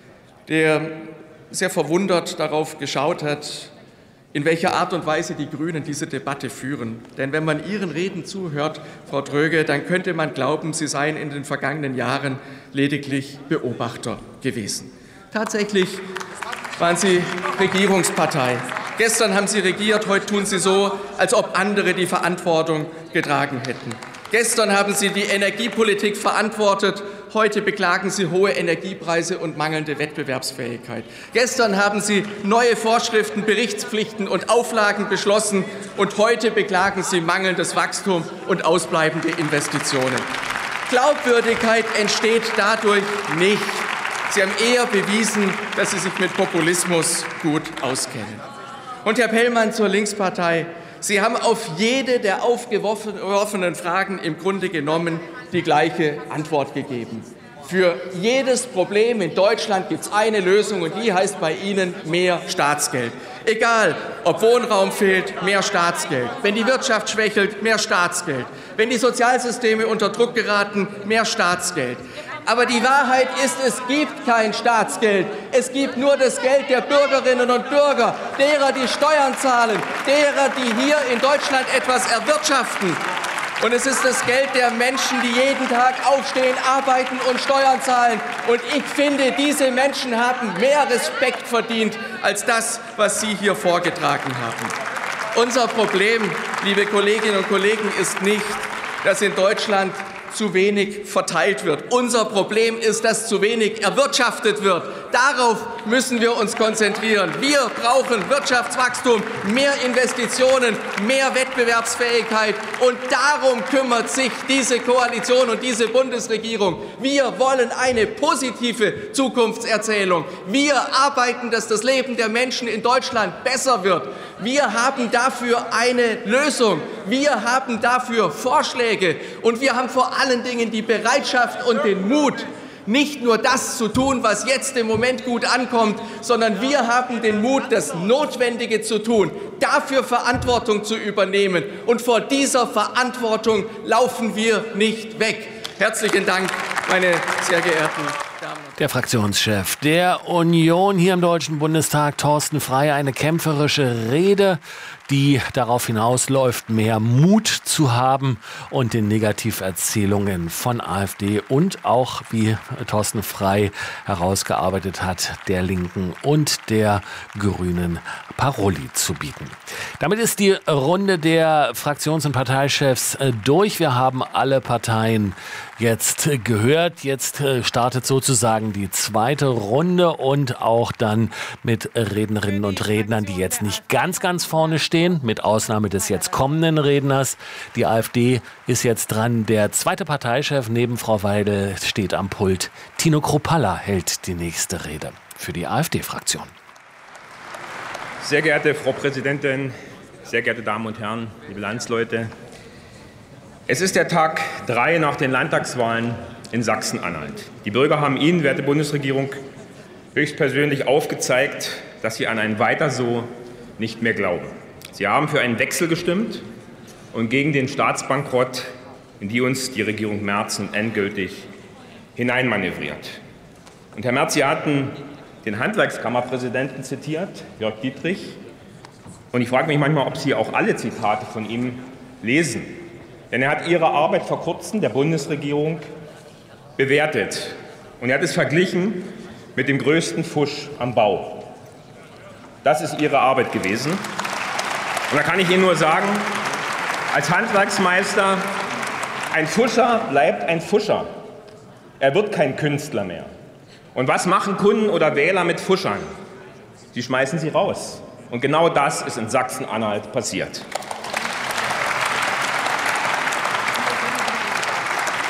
der sehr verwundert darauf geschaut hat, in welcher Art und Weise die Grünen diese Debatte führen. Denn wenn man Ihren Reden zuhört, Frau Dröge, dann könnte man glauben, Sie seien in den vergangenen Jahren lediglich Beobachter gewesen. Tatsächlich waren Sie Regierungspartei. Gestern haben Sie regiert, heute tun Sie so, als ob andere die Verantwortung getragen hätten. Gestern haben Sie die Energiepolitik verantwortet, heute beklagen Sie hohe Energiepreise und mangelnde Wettbewerbsfähigkeit. Gestern haben Sie neue Vorschriften, Berichtspflichten und Auflagen beschlossen und heute beklagen Sie mangelndes Wachstum und ausbleibende Investitionen. Glaubwürdigkeit entsteht dadurch nicht. Sie haben eher bewiesen, dass Sie sich mit Populismus gut auskennen. Und Herr Pellmann zur Linkspartei. Sie haben auf jede der aufgeworfenen Fragen im Grunde genommen die gleiche Antwort gegeben. Für jedes Problem in Deutschland gibt es eine Lösung und die heißt bei Ihnen mehr Staatsgeld. Egal, ob Wohnraum fehlt, mehr Staatsgeld. Wenn die Wirtschaft schwächelt, mehr Staatsgeld. Wenn die Sozialsysteme unter Druck geraten, mehr Staatsgeld. Aber die Wahrheit ist, es gibt kein Staatsgeld. Es gibt nur das Geld der Bürgerinnen und Bürger, derer, die Steuern zahlen, derer, die hier in Deutschland etwas erwirtschaften. Und es ist das Geld der Menschen, die jeden Tag aufstehen, arbeiten und Steuern zahlen. Und ich finde, diese Menschen haben mehr Respekt verdient als das, was Sie hier vorgetragen haben. Unser Problem, liebe Kolleginnen und Kollegen, ist nicht, dass in Deutschland zu wenig verteilt wird. Unser Problem ist, dass zu wenig erwirtschaftet wird. Darauf müssen wir uns konzentrieren. Wir brauchen Wirtschaftswachstum, mehr Investitionen, mehr Wettbewerbsfähigkeit. Und darum kümmert sich diese Koalition und diese Bundesregierung. Wir wollen eine positive Zukunftserzählung. Wir arbeiten, dass das Leben der Menschen in Deutschland besser wird. Wir haben dafür eine Lösung. Wir haben dafür Vorschläge. Und wir haben vor allen Dingen die Bereitschaft und den Mut, nicht nur das zu tun, was jetzt im Moment gut ankommt, sondern wir haben den Mut, das Notwendige zu tun, dafür Verantwortung zu übernehmen. Und vor dieser Verantwortung laufen wir nicht weg. Herzlichen Dank, meine sehr geehrten Damen und Herren. Der Fraktionschef der Union hier im Deutschen Bundestag, Thorsten Frey, eine kämpferische Rede, die darauf hinausläuft, mehr Mut zu haben und den Negativerzählungen von AfD und auch, wie Thorsten Frey herausgearbeitet hat, der Linken und der Grünen Paroli zu bieten. Damit ist die Runde der Fraktions- und Parteichefs durch. Wir haben alle Parteien jetzt gehört. Jetzt startet sozusagen die zweite Runde und auch dann mit Rednerinnen und Rednern, die jetzt nicht ganz vorne stehen, mit Ausnahme des jetzt kommenden Redners. Die AfD ist jetzt dran. Der zweite Parteichef neben Frau Weidel steht am Pult. Tino Kruppalla hält die nächste Rede für die AfD-Fraktion. Sehr geehrte Frau Präsidentin, sehr geehrte Damen und Herren, liebe Landsleute. Es ist der Tag 3 nach den Landtagswahlen in Sachsen-Anhalt. Die Bürger haben Ihnen, werte Bundesregierung, höchstpersönlich aufgezeigt, dass sie an ein Weiter so nicht mehr glauben. Sie haben für einen Wechsel gestimmt und gegen den Staatsbankrott, in die uns die Regierung Merz nun endgültig hineinmanövriert. Und Herr Merz, Sie hatten den Handwerkskammerpräsidenten zitiert, Jörg Dietrich. Und ich frage mich manchmal, ob Sie auch alle Zitate von ihm lesen. Denn er hat Ihre Arbeit vor kurzem der Bundesregierung bewertet. Und er hat es verglichen mit dem größten Fusch am Bau. Das ist Ihre Arbeit gewesen. Und da kann ich Ihnen nur sagen, als Handwerksmeister, ein Fuscher bleibt ein Fuscher. Er wird kein Künstler mehr. Und was machen Kunden oder Wähler mit Fuschern? Sie schmeißen sie raus. Und genau das ist in Sachsen-Anhalt passiert.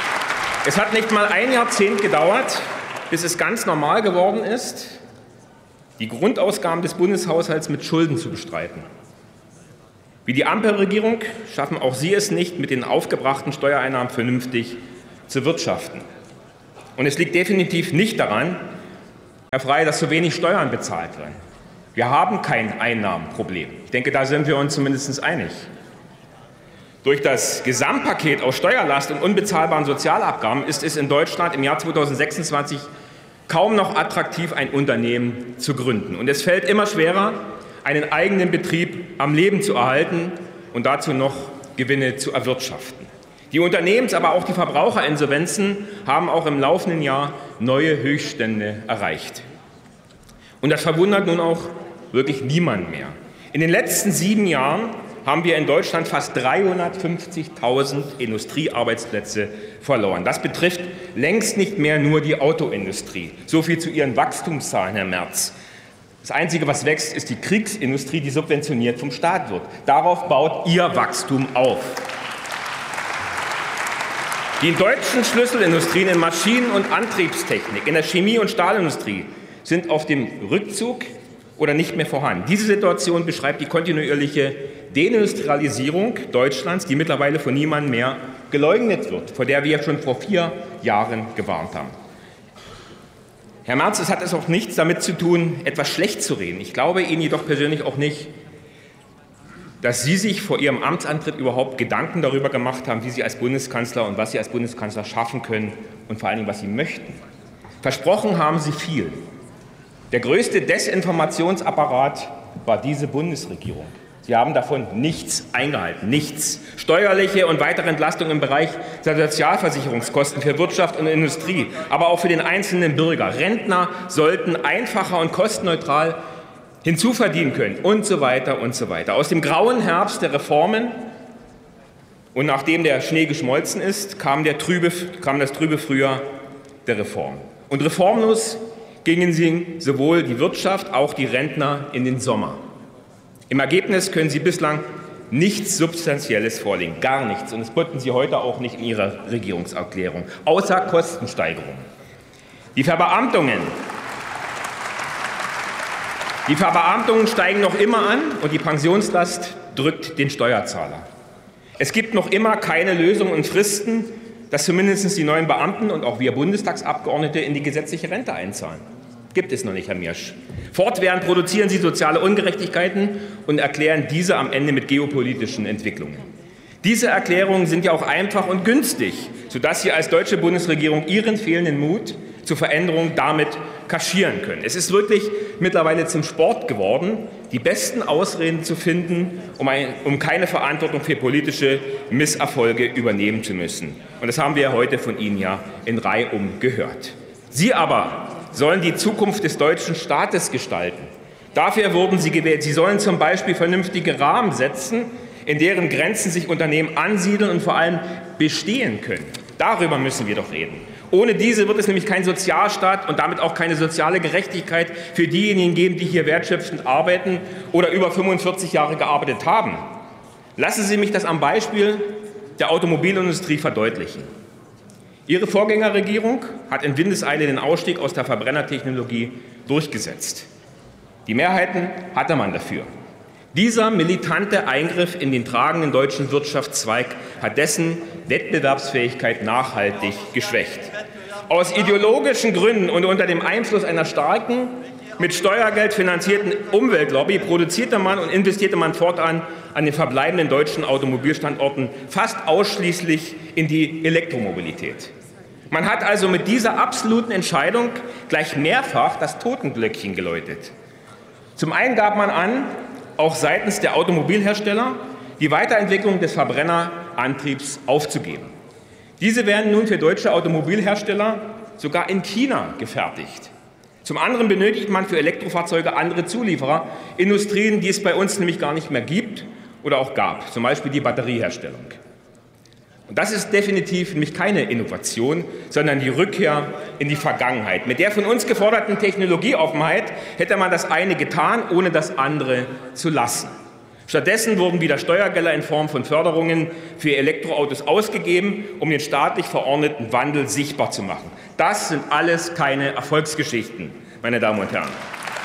Es hat nicht mal ein Jahrzehnt gedauert, bis es ganz normal geworden ist, die Grundausgaben des Bundeshaushalts mit Schulden zu bestreiten. Wie die Ampelregierung schaffen auch Sie es nicht, mit den aufgebrachten Steuereinnahmen vernünftig zu wirtschaften. Und es liegt definitiv nicht daran, Herr Frey, dass zu wenig Steuern bezahlt werden. Wir haben kein Einnahmenproblem. Ich denke, da sind wir uns zumindest einig. Durch das Gesamtpaket aus Steuerlast und unbezahlbaren Sozialabgaben ist es in Deutschland im Jahr 2026 kaum noch attraktiv, ein Unternehmen zu gründen. Und es fällt immer schwerer, einen eigenen Betrieb am Leben zu erhalten und dazu noch Gewinne zu erwirtschaften. Die Unternehmens-, aber auch die Verbraucherinsolvenzen haben auch im laufenden Jahr neue Höchststände erreicht. Und das verwundert nun auch wirklich niemand mehr. In den letzten 7 Jahren haben wir in Deutschland fast 350.000 Industriearbeitsplätze verloren. Das betrifft längst nicht mehr nur die Autoindustrie. So viel zu Ihren Wachstumszahlen, Herr Merz. Das Einzige, was wächst, ist die Kriegsindustrie, die subventioniert vom Staat wird. Darauf baut Ihr Wachstum auf. Die deutschen Schlüsselindustrien in Maschinen- und Antriebstechnik, in der Chemie- und Stahlindustrie sind auf dem Rückzug oder nicht mehr vorhanden. Diese Situation beschreibt die kontinuierliche Deindustrialisierung Deutschlands, die mittlerweile von niemandem mehr geleugnet wird, vor der wir schon vor 4 Jahren gewarnt haben. Herr Merz, es hat es auch nichts damit zu tun, etwas schlecht zu reden. Ich glaube Ihnen jedoch persönlich auch nicht, dass Sie sich vor Ihrem Amtsantritt überhaupt Gedanken darüber gemacht haben, wie Sie als Bundeskanzler und was Sie als Bundeskanzler schaffen können und vor allen Dingen, was Sie möchten. Versprochen haben Sie viel. Der größte Desinformationsapparat war diese Bundesregierung. Sie haben davon nichts eingehalten, nichts. Steuerliche und weitere Entlastungen im Bereich der Sozialversicherungskosten für Wirtschaft und Industrie, aber auch für den einzelnen Bürger. Rentner sollten einfacher und kostenneutral hinzuverdienen können und so weiter und so weiter. Aus dem grauen Herbst der Reformen und nachdem der Schnee geschmolzen ist, kam das trübe Frühjahr der Reform. Und reformlos gingen sie sowohl die Wirtschaft, auch die Rentner in den Sommer. Im Ergebnis können Sie bislang nichts Substanzielles vorlegen, gar nichts. Und das konnten Sie heute auch nicht in Ihrer Regierungserklärung, außer Kostensteigerungen. Die Verbeamtungen steigen noch immer an und die Pensionslast drückt den Steuerzahler. Es gibt noch immer keine Lösung und Fristen, dass zumindest die neuen Beamten und auch wir Bundestagsabgeordnete in die gesetzliche Rente einzahlen. Gibt es noch nicht, Herr Miersch. Fortwährend produzieren Sie soziale Ungerechtigkeiten und erklären diese am Ende mit geopolitischen Entwicklungen. Diese Erklärungen sind ja auch einfach und günstig, sodass Sie als deutsche Bundesregierung Ihren fehlenden Mut zur Veränderung damit kaschieren können. Es ist wirklich mittlerweile zum Sport geworden, die besten Ausreden zu finden, um keine Verantwortung für politische Misserfolge übernehmen zu müssen. Und das haben wir heute von Ihnen ja in Reihum gehört. Sie aber sollen die Zukunft des deutschen Staates gestalten. Dafür wurden Sie gewählt. Sie sollen zum Beispiel vernünftige Rahmen setzen, in deren Grenzen sich Unternehmen ansiedeln und vor allem bestehen können. Darüber müssen wir doch reden. Ohne diese wird es nämlich keinen Sozialstaat und damit auch keine soziale Gerechtigkeit für diejenigen geben, die hier wertschöpfend arbeiten oder über 45 Jahre gearbeitet haben. Lassen Sie mich das am Beispiel der Automobilindustrie verdeutlichen. Ihre Vorgängerregierung hat in Windeseile den Ausstieg aus der Verbrennertechnologie durchgesetzt. Die Mehrheiten hatte man dafür. Dieser militante Eingriff in den tragenden deutschen Wirtschaftszweig hat dessen Wettbewerbsfähigkeit nachhaltig geschwächt. Aus ideologischen Gründen und unter dem Einfluss einer starken, mit Steuergeld finanzierten Umweltlobby produzierte man und investierte man fortan an den verbleibenden deutschen Automobilstandorten fast ausschließlich in die Elektromobilität. Man hat also mit dieser absoluten Entscheidung gleich mehrfach das Totenglöckchen geläutet. Zum einen gab man an, auch seitens der Automobilhersteller die Weiterentwicklung des Verbrennerantriebs aufzugeben. Diese werden nun für deutsche Automobilhersteller sogar in China gefertigt. Zum anderen benötigt man für Elektrofahrzeuge andere Zulieferer, Industrien, die es bei uns nämlich gar nicht mehr gibt oder auch gab, zum Beispiel die Batterieherstellung. Und das ist definitiv nämlich keine Innovation, sondern die Rückkehr in die Vergangenheit. Mit der von uns geforderten Technologieoffenheit hätte man das eine getan, ohne das andere zu lassen. Stattdessen wurden wieder Steuergelder in Form von Förderungen für Elektroautos ausgegeben, um den staatlich verordneten Wandel sichtbar zu machen. Das sind alles keine Erfolgsgeschichten, meine Damen und Herren.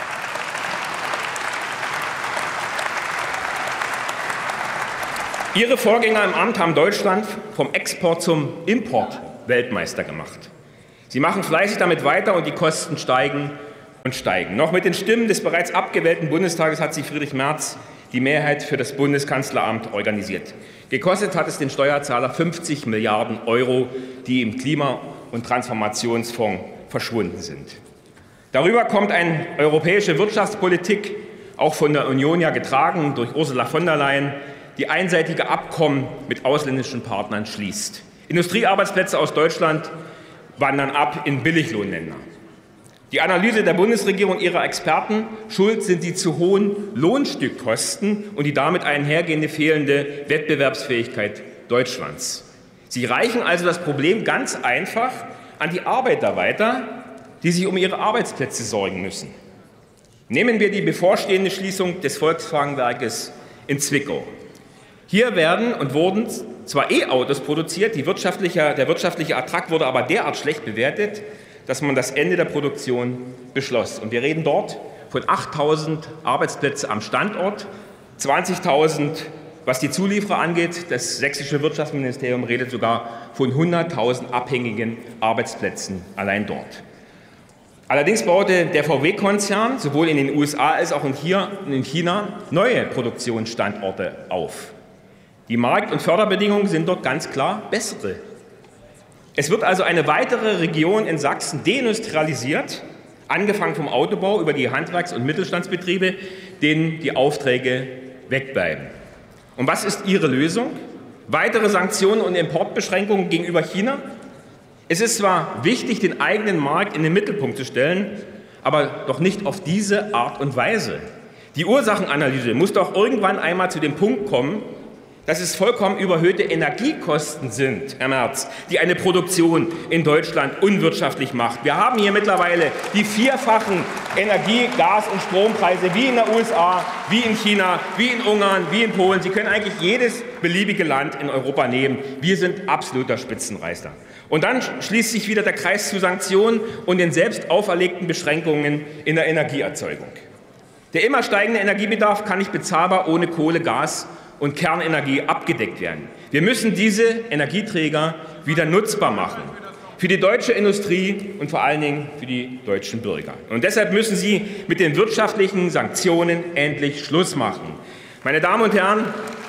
Ihre Vorgänger im Amt haben Deutschland vom Export zum Import Weltmeister gemacht. Sie machen fleißig damit weiter und die Kosten steigen und steigen. Noch mit den Stimmen des bereits abgewählten Bundestages hat sich Friedrich Merz die Mehrheit für das Bundeskanzleramt organisiert. Gekostet hat es den Steuerzahler 50 Milliarden Euro, die im Klima- und Transformationsfonds verschwunden sind. Darüber kommt eine europäische Wirtschaftspolitik, auch von der Union ja getragen durch Ursula von der Leyen, die einseitige Abkommen mit ausländischen Partnern schließt. Industriearbeitsplätze aus Deutschland wandern ab in Billiglohnländer. Die Analyse der Bundesregierung und ihrer Experten: Schuld sind die zu hohen Lohnstückkosten und die damit einhergehende fehlende Wettbewerbsfähigkeit Deutschlands. Sie reichen also das Problem ganz einfach an die Arbeiter weiter, die sich um ihre Arbeitsplätze sorgen müssen. Nehmen wir die bevorstehende Schließung des Volkswagenwerkes in Zwickau. Hier werden und wurden zwar E-Autos produziert, der wirtschaftliche Ertrag wurde aber derart schlecht bewertet, dass man das Ende der Produktion beschloss. Und wir reden dort von 8.000 Arbeitsplätzen am Standort, 20.000, was die Zulieferer angeht. Das sächsische Wirtschaftsministerium redet sogar von 100.000 abhängigen Arbeitsplätzen allein dort. Allerdings baute der VW-Konzern sowohl in den USA als auch in China neue Produktionsstandorte auf. Die Markt- und Förderbedingungen sind dort ganz klar bessere. Es wird also eine weitere Region in Sachsen deindustrialisiert, angefangen vom Autobau über die Handwerks- und Mittelstandsbetriebe, denen die Aufträge wegbleiben. Und was ist Ihre Lösung? Weitere Sanktionen und Importbeschränkungen gegenüber China? Es ist zwar wichtig, den eigenen Markt in den Mittelpunkt zu stellen, aber doch nicht auf diese Art und Weise. Die Ursachenanalyse muss doch irgendwann einmal zu dem Punkt kommen, dass es vollkommen überhöhte Energiekosten sind, Herr Merz, die eine Produktion in Deutschland unwirtschaftlich macht. Wir haben hier mittlerweile die vierfachen Energie-, Gas- und Strompreise wie in den USA, wie in China, wie in Ungarn, wie in Polen. Sie können eigentlich jedes beliebige Land in Europa nehmen. Wir sind absoluter Spitzenreiter. Und dann schließt sich wieder der Kreis zu Sanktionen und den selbst auferlegten Beschränkungen in der Energieerzeugung. Der immer steigende Energiebedarf kann nicht bezahlbar ohne Kohle, Gas und Kernenergie abgedeckt werden. Wir müssen diese Energieträger wieder nutzbar machen. Für die deutsche Industrie und vor allen Dingen für die deutschen Bürger. Und deshalb müssen Sie mit den wirtschaftlichen Sanktionen endlich Schluss machen. Meine Damen und Herren,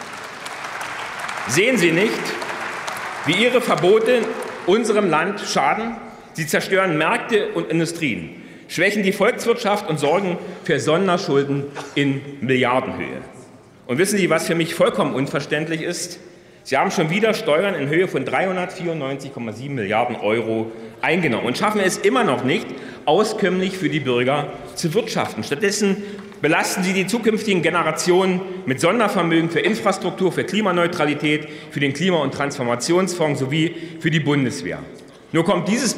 sehen Sie nicht, wie Ihre Verbote unserem Land schaden? Sie zerstören Märkte und Industrien, schwächen die Volkswirtschaft und sorgen für Sonderschulden in Milliardenhöhe. Und wissen Sie, was für mich vollkommen unverständlich ist? Sie haben schon wieder Steuern in Höhe von 394,7 Milliarden Euro eingenommen und schaffen es immer noch nicht, auskömmlich für die Bürger zu wirtschaften. Stattdessen belasten Sie die zukünftigen Generationen mit Sondervermögen für Infrastruktur, für Klimaneutralität, für den Klima- und Transformationsfonds sowie für die Bundeswehr. Nur kommt dieses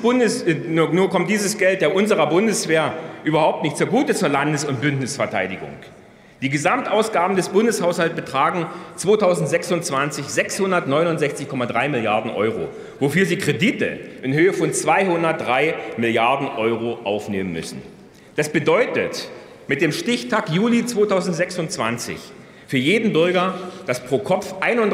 Geld der unserer Bundeswehr überhaupt nicht zugute zur Landes- und Bündnisverteidigung. Die Gesamtausgaben des Bundeshaushalts betragen 2026 669,3 Milliarden Euro, wofür sie Kredite in Höhe von 203 Milliarden Euro aufnehmen müssen. Das bedeutet mit dem Stichtag Juli 2026 für jeden Bürger, dass pro Kopf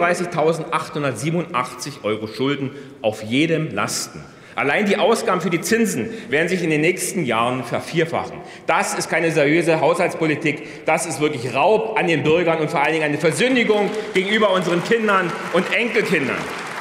31.887 Euro Schulden auf jedem lasten. Allein die Ausgaben für die Zinsen werden sich in den nächsten Jahren vervierfachen. Das ist keine seriöse Haushaltspolitik. Das ist wirklich Raub an den Bürgern und vor allen Dingen eine Versündigung gegenüber unseren Kindern und Enkelkindern.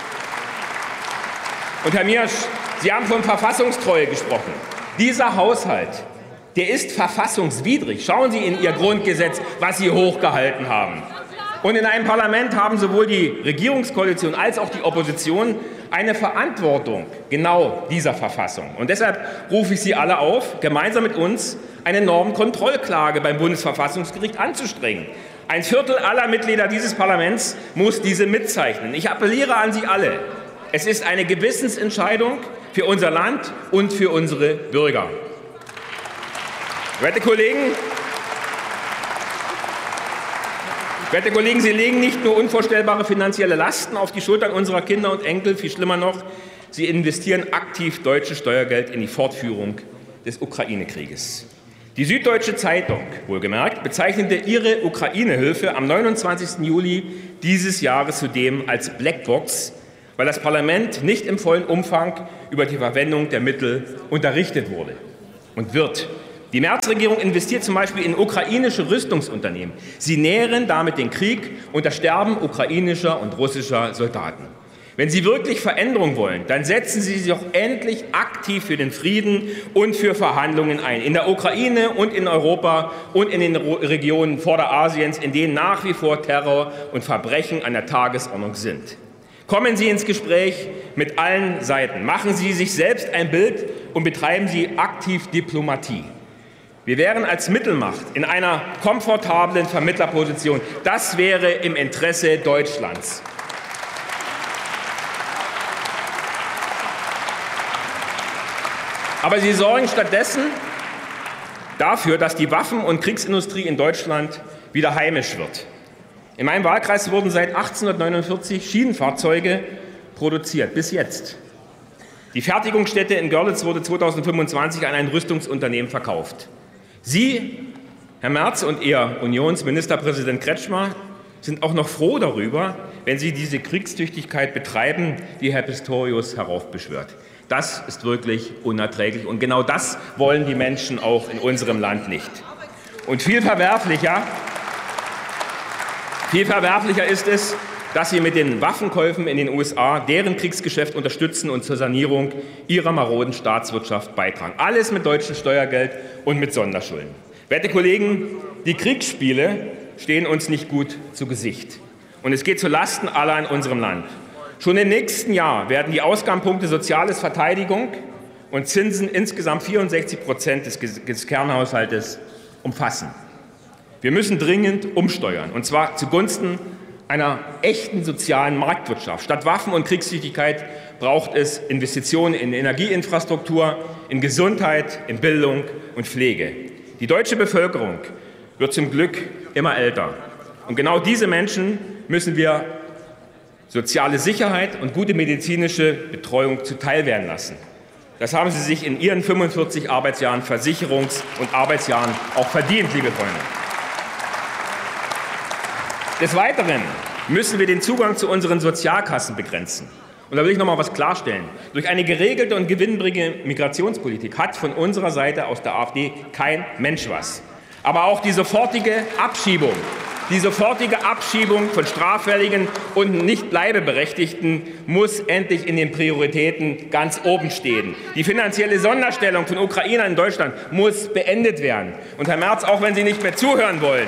Und Herr Miersch, Sie haben von Verfassungstreue gesprochen. Dieser Haushalt, der ist verfassungswidrig. Schauen Sie in Ihr Grundgesetz, was Sie hochgehalten haben. Und in einem Parlament haben sowohl die Regierungskoalition als auch die Opposition eine Verantwortung genau dieser Verfassung. Und deshalb rufe ich Sie alle auf, gemeinsam mit uns eine Normenkontrollklage beim Bundesverfassungsgericht anzustrengen. Ein Viertel aller Mitglieder dieses Parlaments muss diese mitzeichnen. Ich appelliere an Sie alle. Es ist eine Gewissensentscheidung für unser Land und für unsere Bürger. Werte Kollegen, Werte Kollegen, Sie legen nicht nur unvorstellbare finanzielle Lasten auf die Schultern unserer Kinder und Enkel, viel schlimmer noch, Sie investieren aktiv deutsches Steuergeld in die Fortführung des Ukraine-Krieges. Die Süddeutsche Zeitung, wohlgemerkt, bezeichnete ihre Ukraine-Hilfe am 29. Juli dieses Jahres zudem als Blackbox, weil das Parlament nicht im vollen Umfang über die Verwendung der Mittel unterrichtet wurde und wird. Die Merz-Regierung investiert zum Beispiel in ukrainische Rüstungsunternehmen. Sie nähren damit den Krieg und das Sterben ukrainischer und russischer Soldaten. Wenn Sie wirklich Veränderung wollen, dann setzen Sie sich doch endlich aktiv für den Frieden und für Verhandlungen ein. In der Ukraine und in Europa und in den Regionen Vorderasiens, in denen nach wie vor Terror und Verbrechen an der Tagesordnung sind. Kommen Sie ins Gespräch mit allen Seiten. Machen Sie sich selbst ein Bild und betreiben Sie aktiv Diplomatie. Wir wären als Mittelmacht in einer komfortablen Vermittlerposition. Das wäre im Interesse Deutschlands. Aber Sie sorgen stattdessen dafür, dass die Waffen- und Kriegsindustrie in Deutschland wieder heimisch wird. In meinem Wahlkreis wurden seit 1849 Schienenfahrzeuge produziert, bis jetzt. Die Fertigungsstätte in Görlitz wurde 2025 an ein Rüstungsunternehmen verkauft. Sie, Herr Merz und Ihr Unionsministerpräsident Kretschmer, sind auch noch froh darüber, wenn Sie diese Kriegstüchtigkeit betreiben, die Herr Pistorius heraufbeschwört. Das ist wirklich unerträglich. Und genau das wollen die Menschen auch in unserem Land nicht. Und viel verwerflicher ist es, dass Sie mit den Waffenkäufen in den USA deren Kriegsgeschäft unterstützen und zur Sanierung ihrer maroden Staatswirtschaft beitragen. Alles mit deutschem Steuergeld und mit Sonderschulden. Werte Kollegen, die Kriegsspiele stehen uns nicht gut zu Gesicht. Und es geht zu Lasten aller in unserem Land. Schon im nächsten Jahr werden die Ausgabenpunkte Soziales, Verteidigung und Zinsen insgesamt 64% des Kernhaushaltes umfassen. Wir müssen dringend umsteuern, und zwar zugunsten einer echten sozialen Marktwirtschaft. Statt Waffen- und Kriegstüchtigkeit braucht es Investitionen in Energieinfrastruktur, in Gesundheit, in Bildung und Pflege. Die deutsche Bevölkerung wird zum Glück immer älter. Und genau diese Menschen müssen wir soziale Sicherheit und gute medizinische Betreuung zuteilwerden lassen. Das haben Sie sich in Ihren 45 Arbeitsjahren, Versicherungs- und Arbeitsjahren auch verdient, liebe Freunde. Des Weiteren müssen wir den Zugang zu unseren Sozialkassen begrenzen. Und da will ich noch mal was klarstellen. Durch eine geregelte und gewinnbringende Migrationspolitik hat von unserer Seite aus der AfD kein Mensch was. Aber auch die sofortige Abschiebung von Straffälligen und Nicht-Bleibeberechtigten muss endlich in den Prioritäten ganz oben stehen. Die finanzielle Sonderstellung von Ukrainern in Deutschland muss beendet werden. Und Herr Merz, auch wenn Sie nicht mehr zuhören wollen,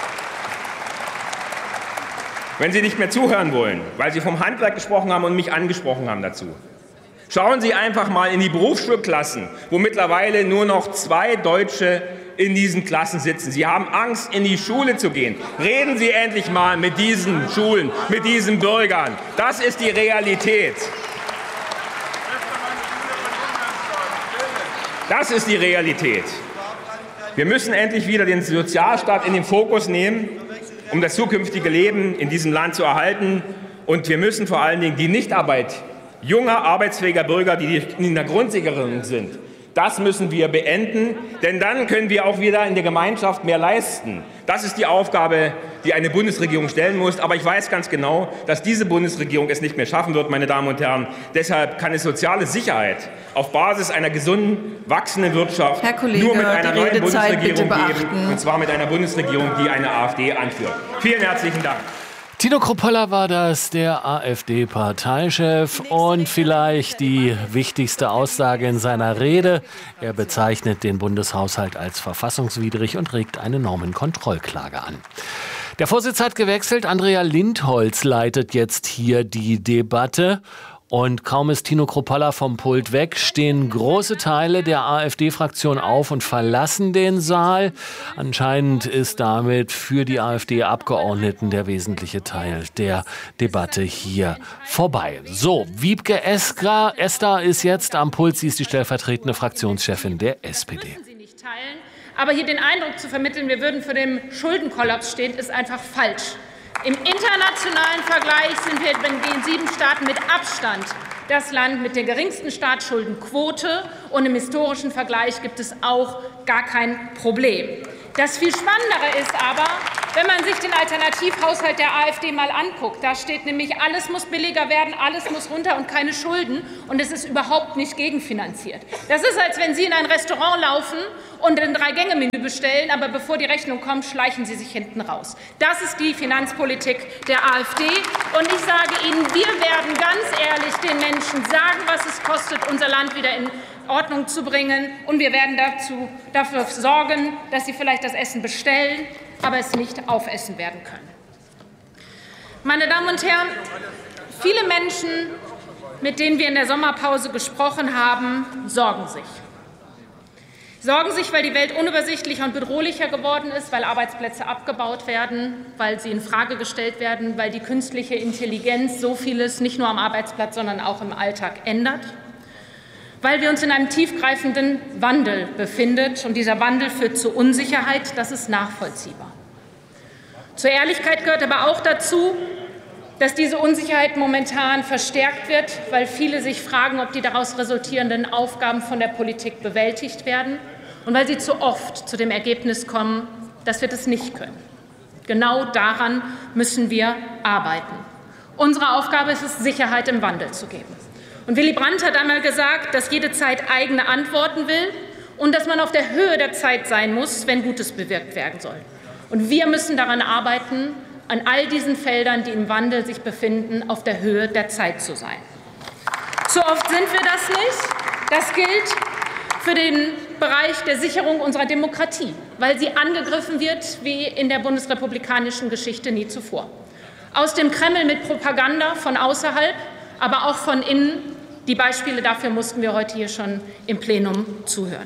weil Sie vom Handwerk gesprochen haben und mich angesprochen haben dazu, schauen Sie einfach mal in die Berufsschulklassen, wo mittlerweile nur noch 2 Deutsche in diesen Klassen sitzen. Sie haben Angst, in die Schule zu gehen. Reden Sie endlich mal mit diesen Schulen, mit diesen Bürgern. Das ist die Realität. Das ist die Realität. Wir müssen endlich wieder den Sozialstaat in den Fokus nehmen, um das zukünftige Leben in diesem Land zu erhalten. Und wir müssen vor allen Dingen die Nichtarbeit junger, arbeitsfähiger Bürger, die in der Grundsicherung sind, das müssen wir beenden, denn dann können wir auch wieder in der Gemeinschaft mehr leisten. Das ist die Aufgabe, die eine Bundesregierung stellen muss. Aber ich weiß ganz genau, dass diese Bundesregierung es nicht mehr schaffen wird, meine Damen und Herren. Deshalb kann es soziale Sicherheit auf Basis einer gesunden, wachsenden Wirtschaft nur mit einer neuen Bundesregierung geben. Und zwar mit einer Bundesregierung, die eine AfD anführt. Vielen herzlichen Dank. Tino Kruppalla war das, der AfD-Parteichef, und vielleicht die wichtigste Aussage in seiner Rede. Er bezeichnet den Bundeshaushalt als verfassungswidrig und regt eine Normenkontrollklage an. Der Vorsitz hat gewechselt. Andrea Lindholz leitet jetzt hier die Debatte. Und kaum ist Tino Kruppalla vom Pult weg, stehen große Teile der AfD-Fraktion auf und verlassen den Saal. Anscheinend ist damit für die AfD-Abgeordneten der wesentliche Teil der Debatte hier vorbei. So, Wiebke Esther ist jetzt am Pult. Sie ist die stellvertretende Fraktionschefin der SPD. Aber hier den Eindruck zu vermitteln, wir würden vor dem Schuldenkollaps stehen, ist einfach falsch. Im internationalen Vergleich sind wir bei den 7 Staaten mit Abstand das Land mit der geringsten Staatsschuldenquote. Und im historischen Vergleich gibt es auch gar kein Problem. Das viel Spannendere ist aber, wenn man sich den Alternativhaushalt der AfD mal anguckt, da steht nämlich, alles muss billiger werden, alles muss runter und keine Schulden. Und es ist überhaupt nicht gegenfinanziert. Das ist, als wenn Sie in ein Restaurant laufen und ein 3-Gänge-Menü bestellen, aber bevor die Rechnung kommt, schleichen Sie sich hinten raus. Das ist die Finanzpolitik der AfD. Und ich sage Ihnen, wir werden ganz ehrlich den Menschen sagen, was es kostet, unser Land wieder in Ordnung zu bringen. Und wir werden dafür sorgen, dass Sie vielleicht das Essen bestellen, aber es nicht aufessen werden können. Meine Damen und Herren, viele Menschen, mit denen wir in der Sommerpause gesprochen haben, sorgen sich. Sorgen sich, weil die Welt unübersichtlicher und bedrohlicher geworden ist, weil Arbeitsplätze abgebaut werden, weil sie infrage gestellt werden, weil die künstliche Intelligenz so vieles nicht nur am Arbeitsplatz, sondern auch im Alltag ändert, weil wir uns in einem tiefgreifenden Wandel befinden. Und dieser Wandel führt zu Unsicherheit, das ist nachvollziehbar. Zur Ehrlichkeit gehört aber auch dazu, dass diese Unsicherheit momentan verstärkt wird, weil viele sich fragen, ob die daraus resultierenden Aufgaben von der Politik bewältigt werden und weil sie zu oft zu dem Ergebnis kommen, dass wir das nicht können. Genau daran müssen wir arbeiten. Unsere Aufgabe ist es, Sicherheit im Wandel zu geben. Und Willy Brandt hat einmal gesagt, dass jede Zeit eigene Antworten will und dass man auf der Höhe der Zeit sein muss, wenn Gutes bewirkt werden soll. Und wir müssen daran arbeiten, an all diesen Feldern, die im Wandel sich befinden, auf der Höhe der Zeit zu sein. Zu oft sind wir das nicht. Das gilt für den Bereich der Sicherung unserer Demokratie, weil sie angegriffen wird wie in der bundesrepublikanischen Geschichte nie zuvor. Aus dem Kreml mit Propaganda von außerhalb, aber auch von innen. Die Beispiele dafür mussten wir heute hier schon im Plenum zuhören.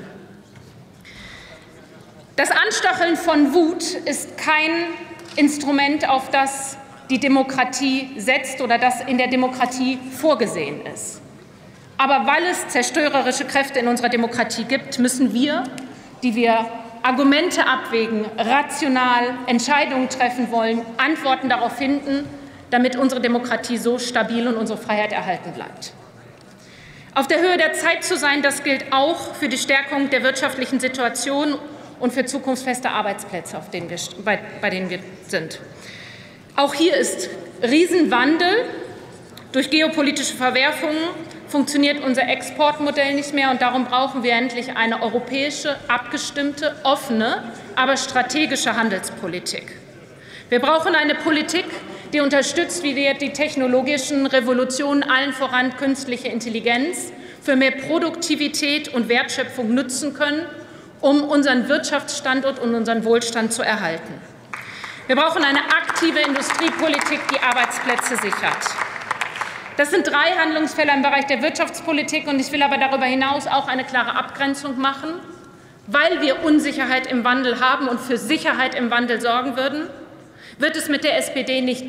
Das Anstacheln von Wut ist kein Instrument, auf das die Demokratie setzt oder das in der Demokratie vorgesehen ist. Aber weil es zerstörerische Kräfte in unserer Demokratie gibt, müssen wir, die wir Argumente abwägen, rational Entscheidungen treffen wollen, Antworten darauf finden, damit unsere Demokratie so stabil und unsere Freiheit erhalten bleibt. Auf der Höhe der Zeit zu sein, das gilt auch für die Stärkung der wirtschaftlichen Situation und für zukunftsfeste Arbeitsplätze, bei denen wir sind. Auch hier ist Riesenwandel. Durch geopolitische Verwerfungen funktioniert unser Exportmodell nicht mehr, und darum brauchen wir endlich eine europäische, abgestimmte, offene, aber strategische Handelspolitik. Wir brauchen eine Politik, die unterstützt, wie wir die technologischen Revolutionen, allen voran künstliche Intelligenz, für mehr Produktivität und Wertschöpfung nutzen können, um unseren Wirtschaftsstandort und unseren Wohlstand zu erhalten. Wir brauchen eine aktive Industriepolitik, die Arbeitsplätze sichert. Das sind 3 Handlungsfelder im Bereich der Wirtschaftspolitik, und ich will aber darüber hinaus auch eine klare Abgrenzung machen, weil wir Unsicherheit im Wandel haben und für Sicherheit im Wandel sorgen würden, wird es mit der SPD nicht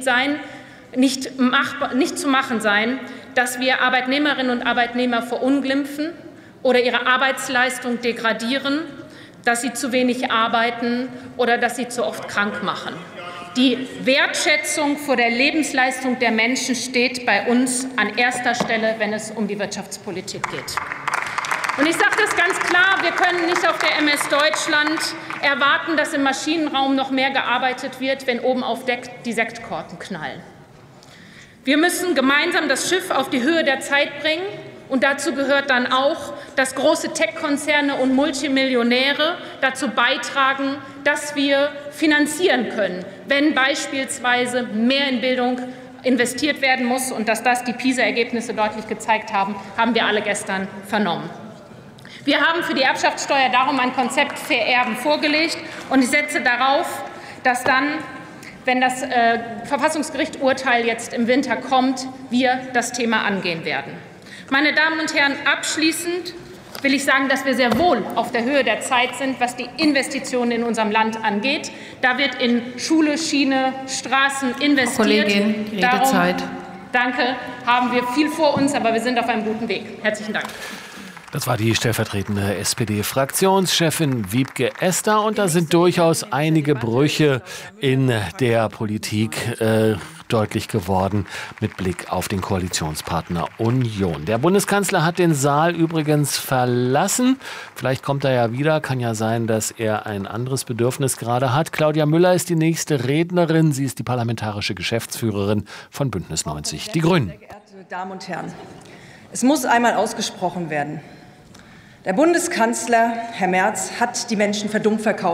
zu machen sein, dass wir Arbeitnehmerinnen und Arbeitnehmer verunglimpfen oder ihre Arbeitsleistung degradieren, dass sie zu wenig arbeiten oder dass sie zu oft krank machen. Die Wertschätzung vor der Lebensleistung der Menschen steht bei uns an erster Stelle, wenn es um die Wirtschaftspolitik geht. Und ich sage das ganz klar, wir können nicht auf der MS Deutschland erwarten, dass im Maschinenraum noch mehr gearbeitet wird, wenn oben auf Deck die Sektkorken knallen. Wir müssen gemeinsam das Schiff auf die Höhe der Zeit bringen. Und dazu gehört dann auch, dass große Tech-Konzerne und Multimillionäre dazu beitragen, dass wir finanzieren können, wenn beispielsweise mehr in Bildung investiert werden muss. Und dass das die PISA-Ergebnisse deutlich gezeigt haben, haben wir alle gestern vernommen. Wir haben für die Erbschaftssteuer darum ein Konzept Vererben vorgelegt. Und ich setze darauf, dass dann, wenn das Verfassungsgerichtsurteil jetzt im Winter kommt, wir das Thema angehen werden. Meine Damen und Herren, abschließend will ich sagen, dass wir sehr wohl auf der Höhe der Zeit sind, was die Investitionen in unserem Land angeht. Da wird in Schule, Schiene, Straßen investiert. Frau Kollegin, die Redezeit. Danke, haben wir viel vor uns, aber wir sind auf einem guten Weg. Herzlichen Dank. Das war die stellvertretende SPD-Fraktionschefin Wiebke Esther. Und da sind durchaus einige Brüche in der Politik deutlich geworden mit Blick auf den Koalitionspartner Union. Der Bundeskanzler hat den Saal übrigens verlassen. Vielleicht kommt er ja wieder. Kann ja sein, dass er ein anderes Bedürfnis gerade hat. Claudia Müller ist die nächste Rednerin. Sie ist die parlamentarische Geschäftsführerin von Bündnis 90 Die Grünen. Sehr geehrte Damen und Herren, es muss einmal ausgesprochen werden. Der Bundeskanzler, Herr Merz, hat die Menschen für dumm verkauft.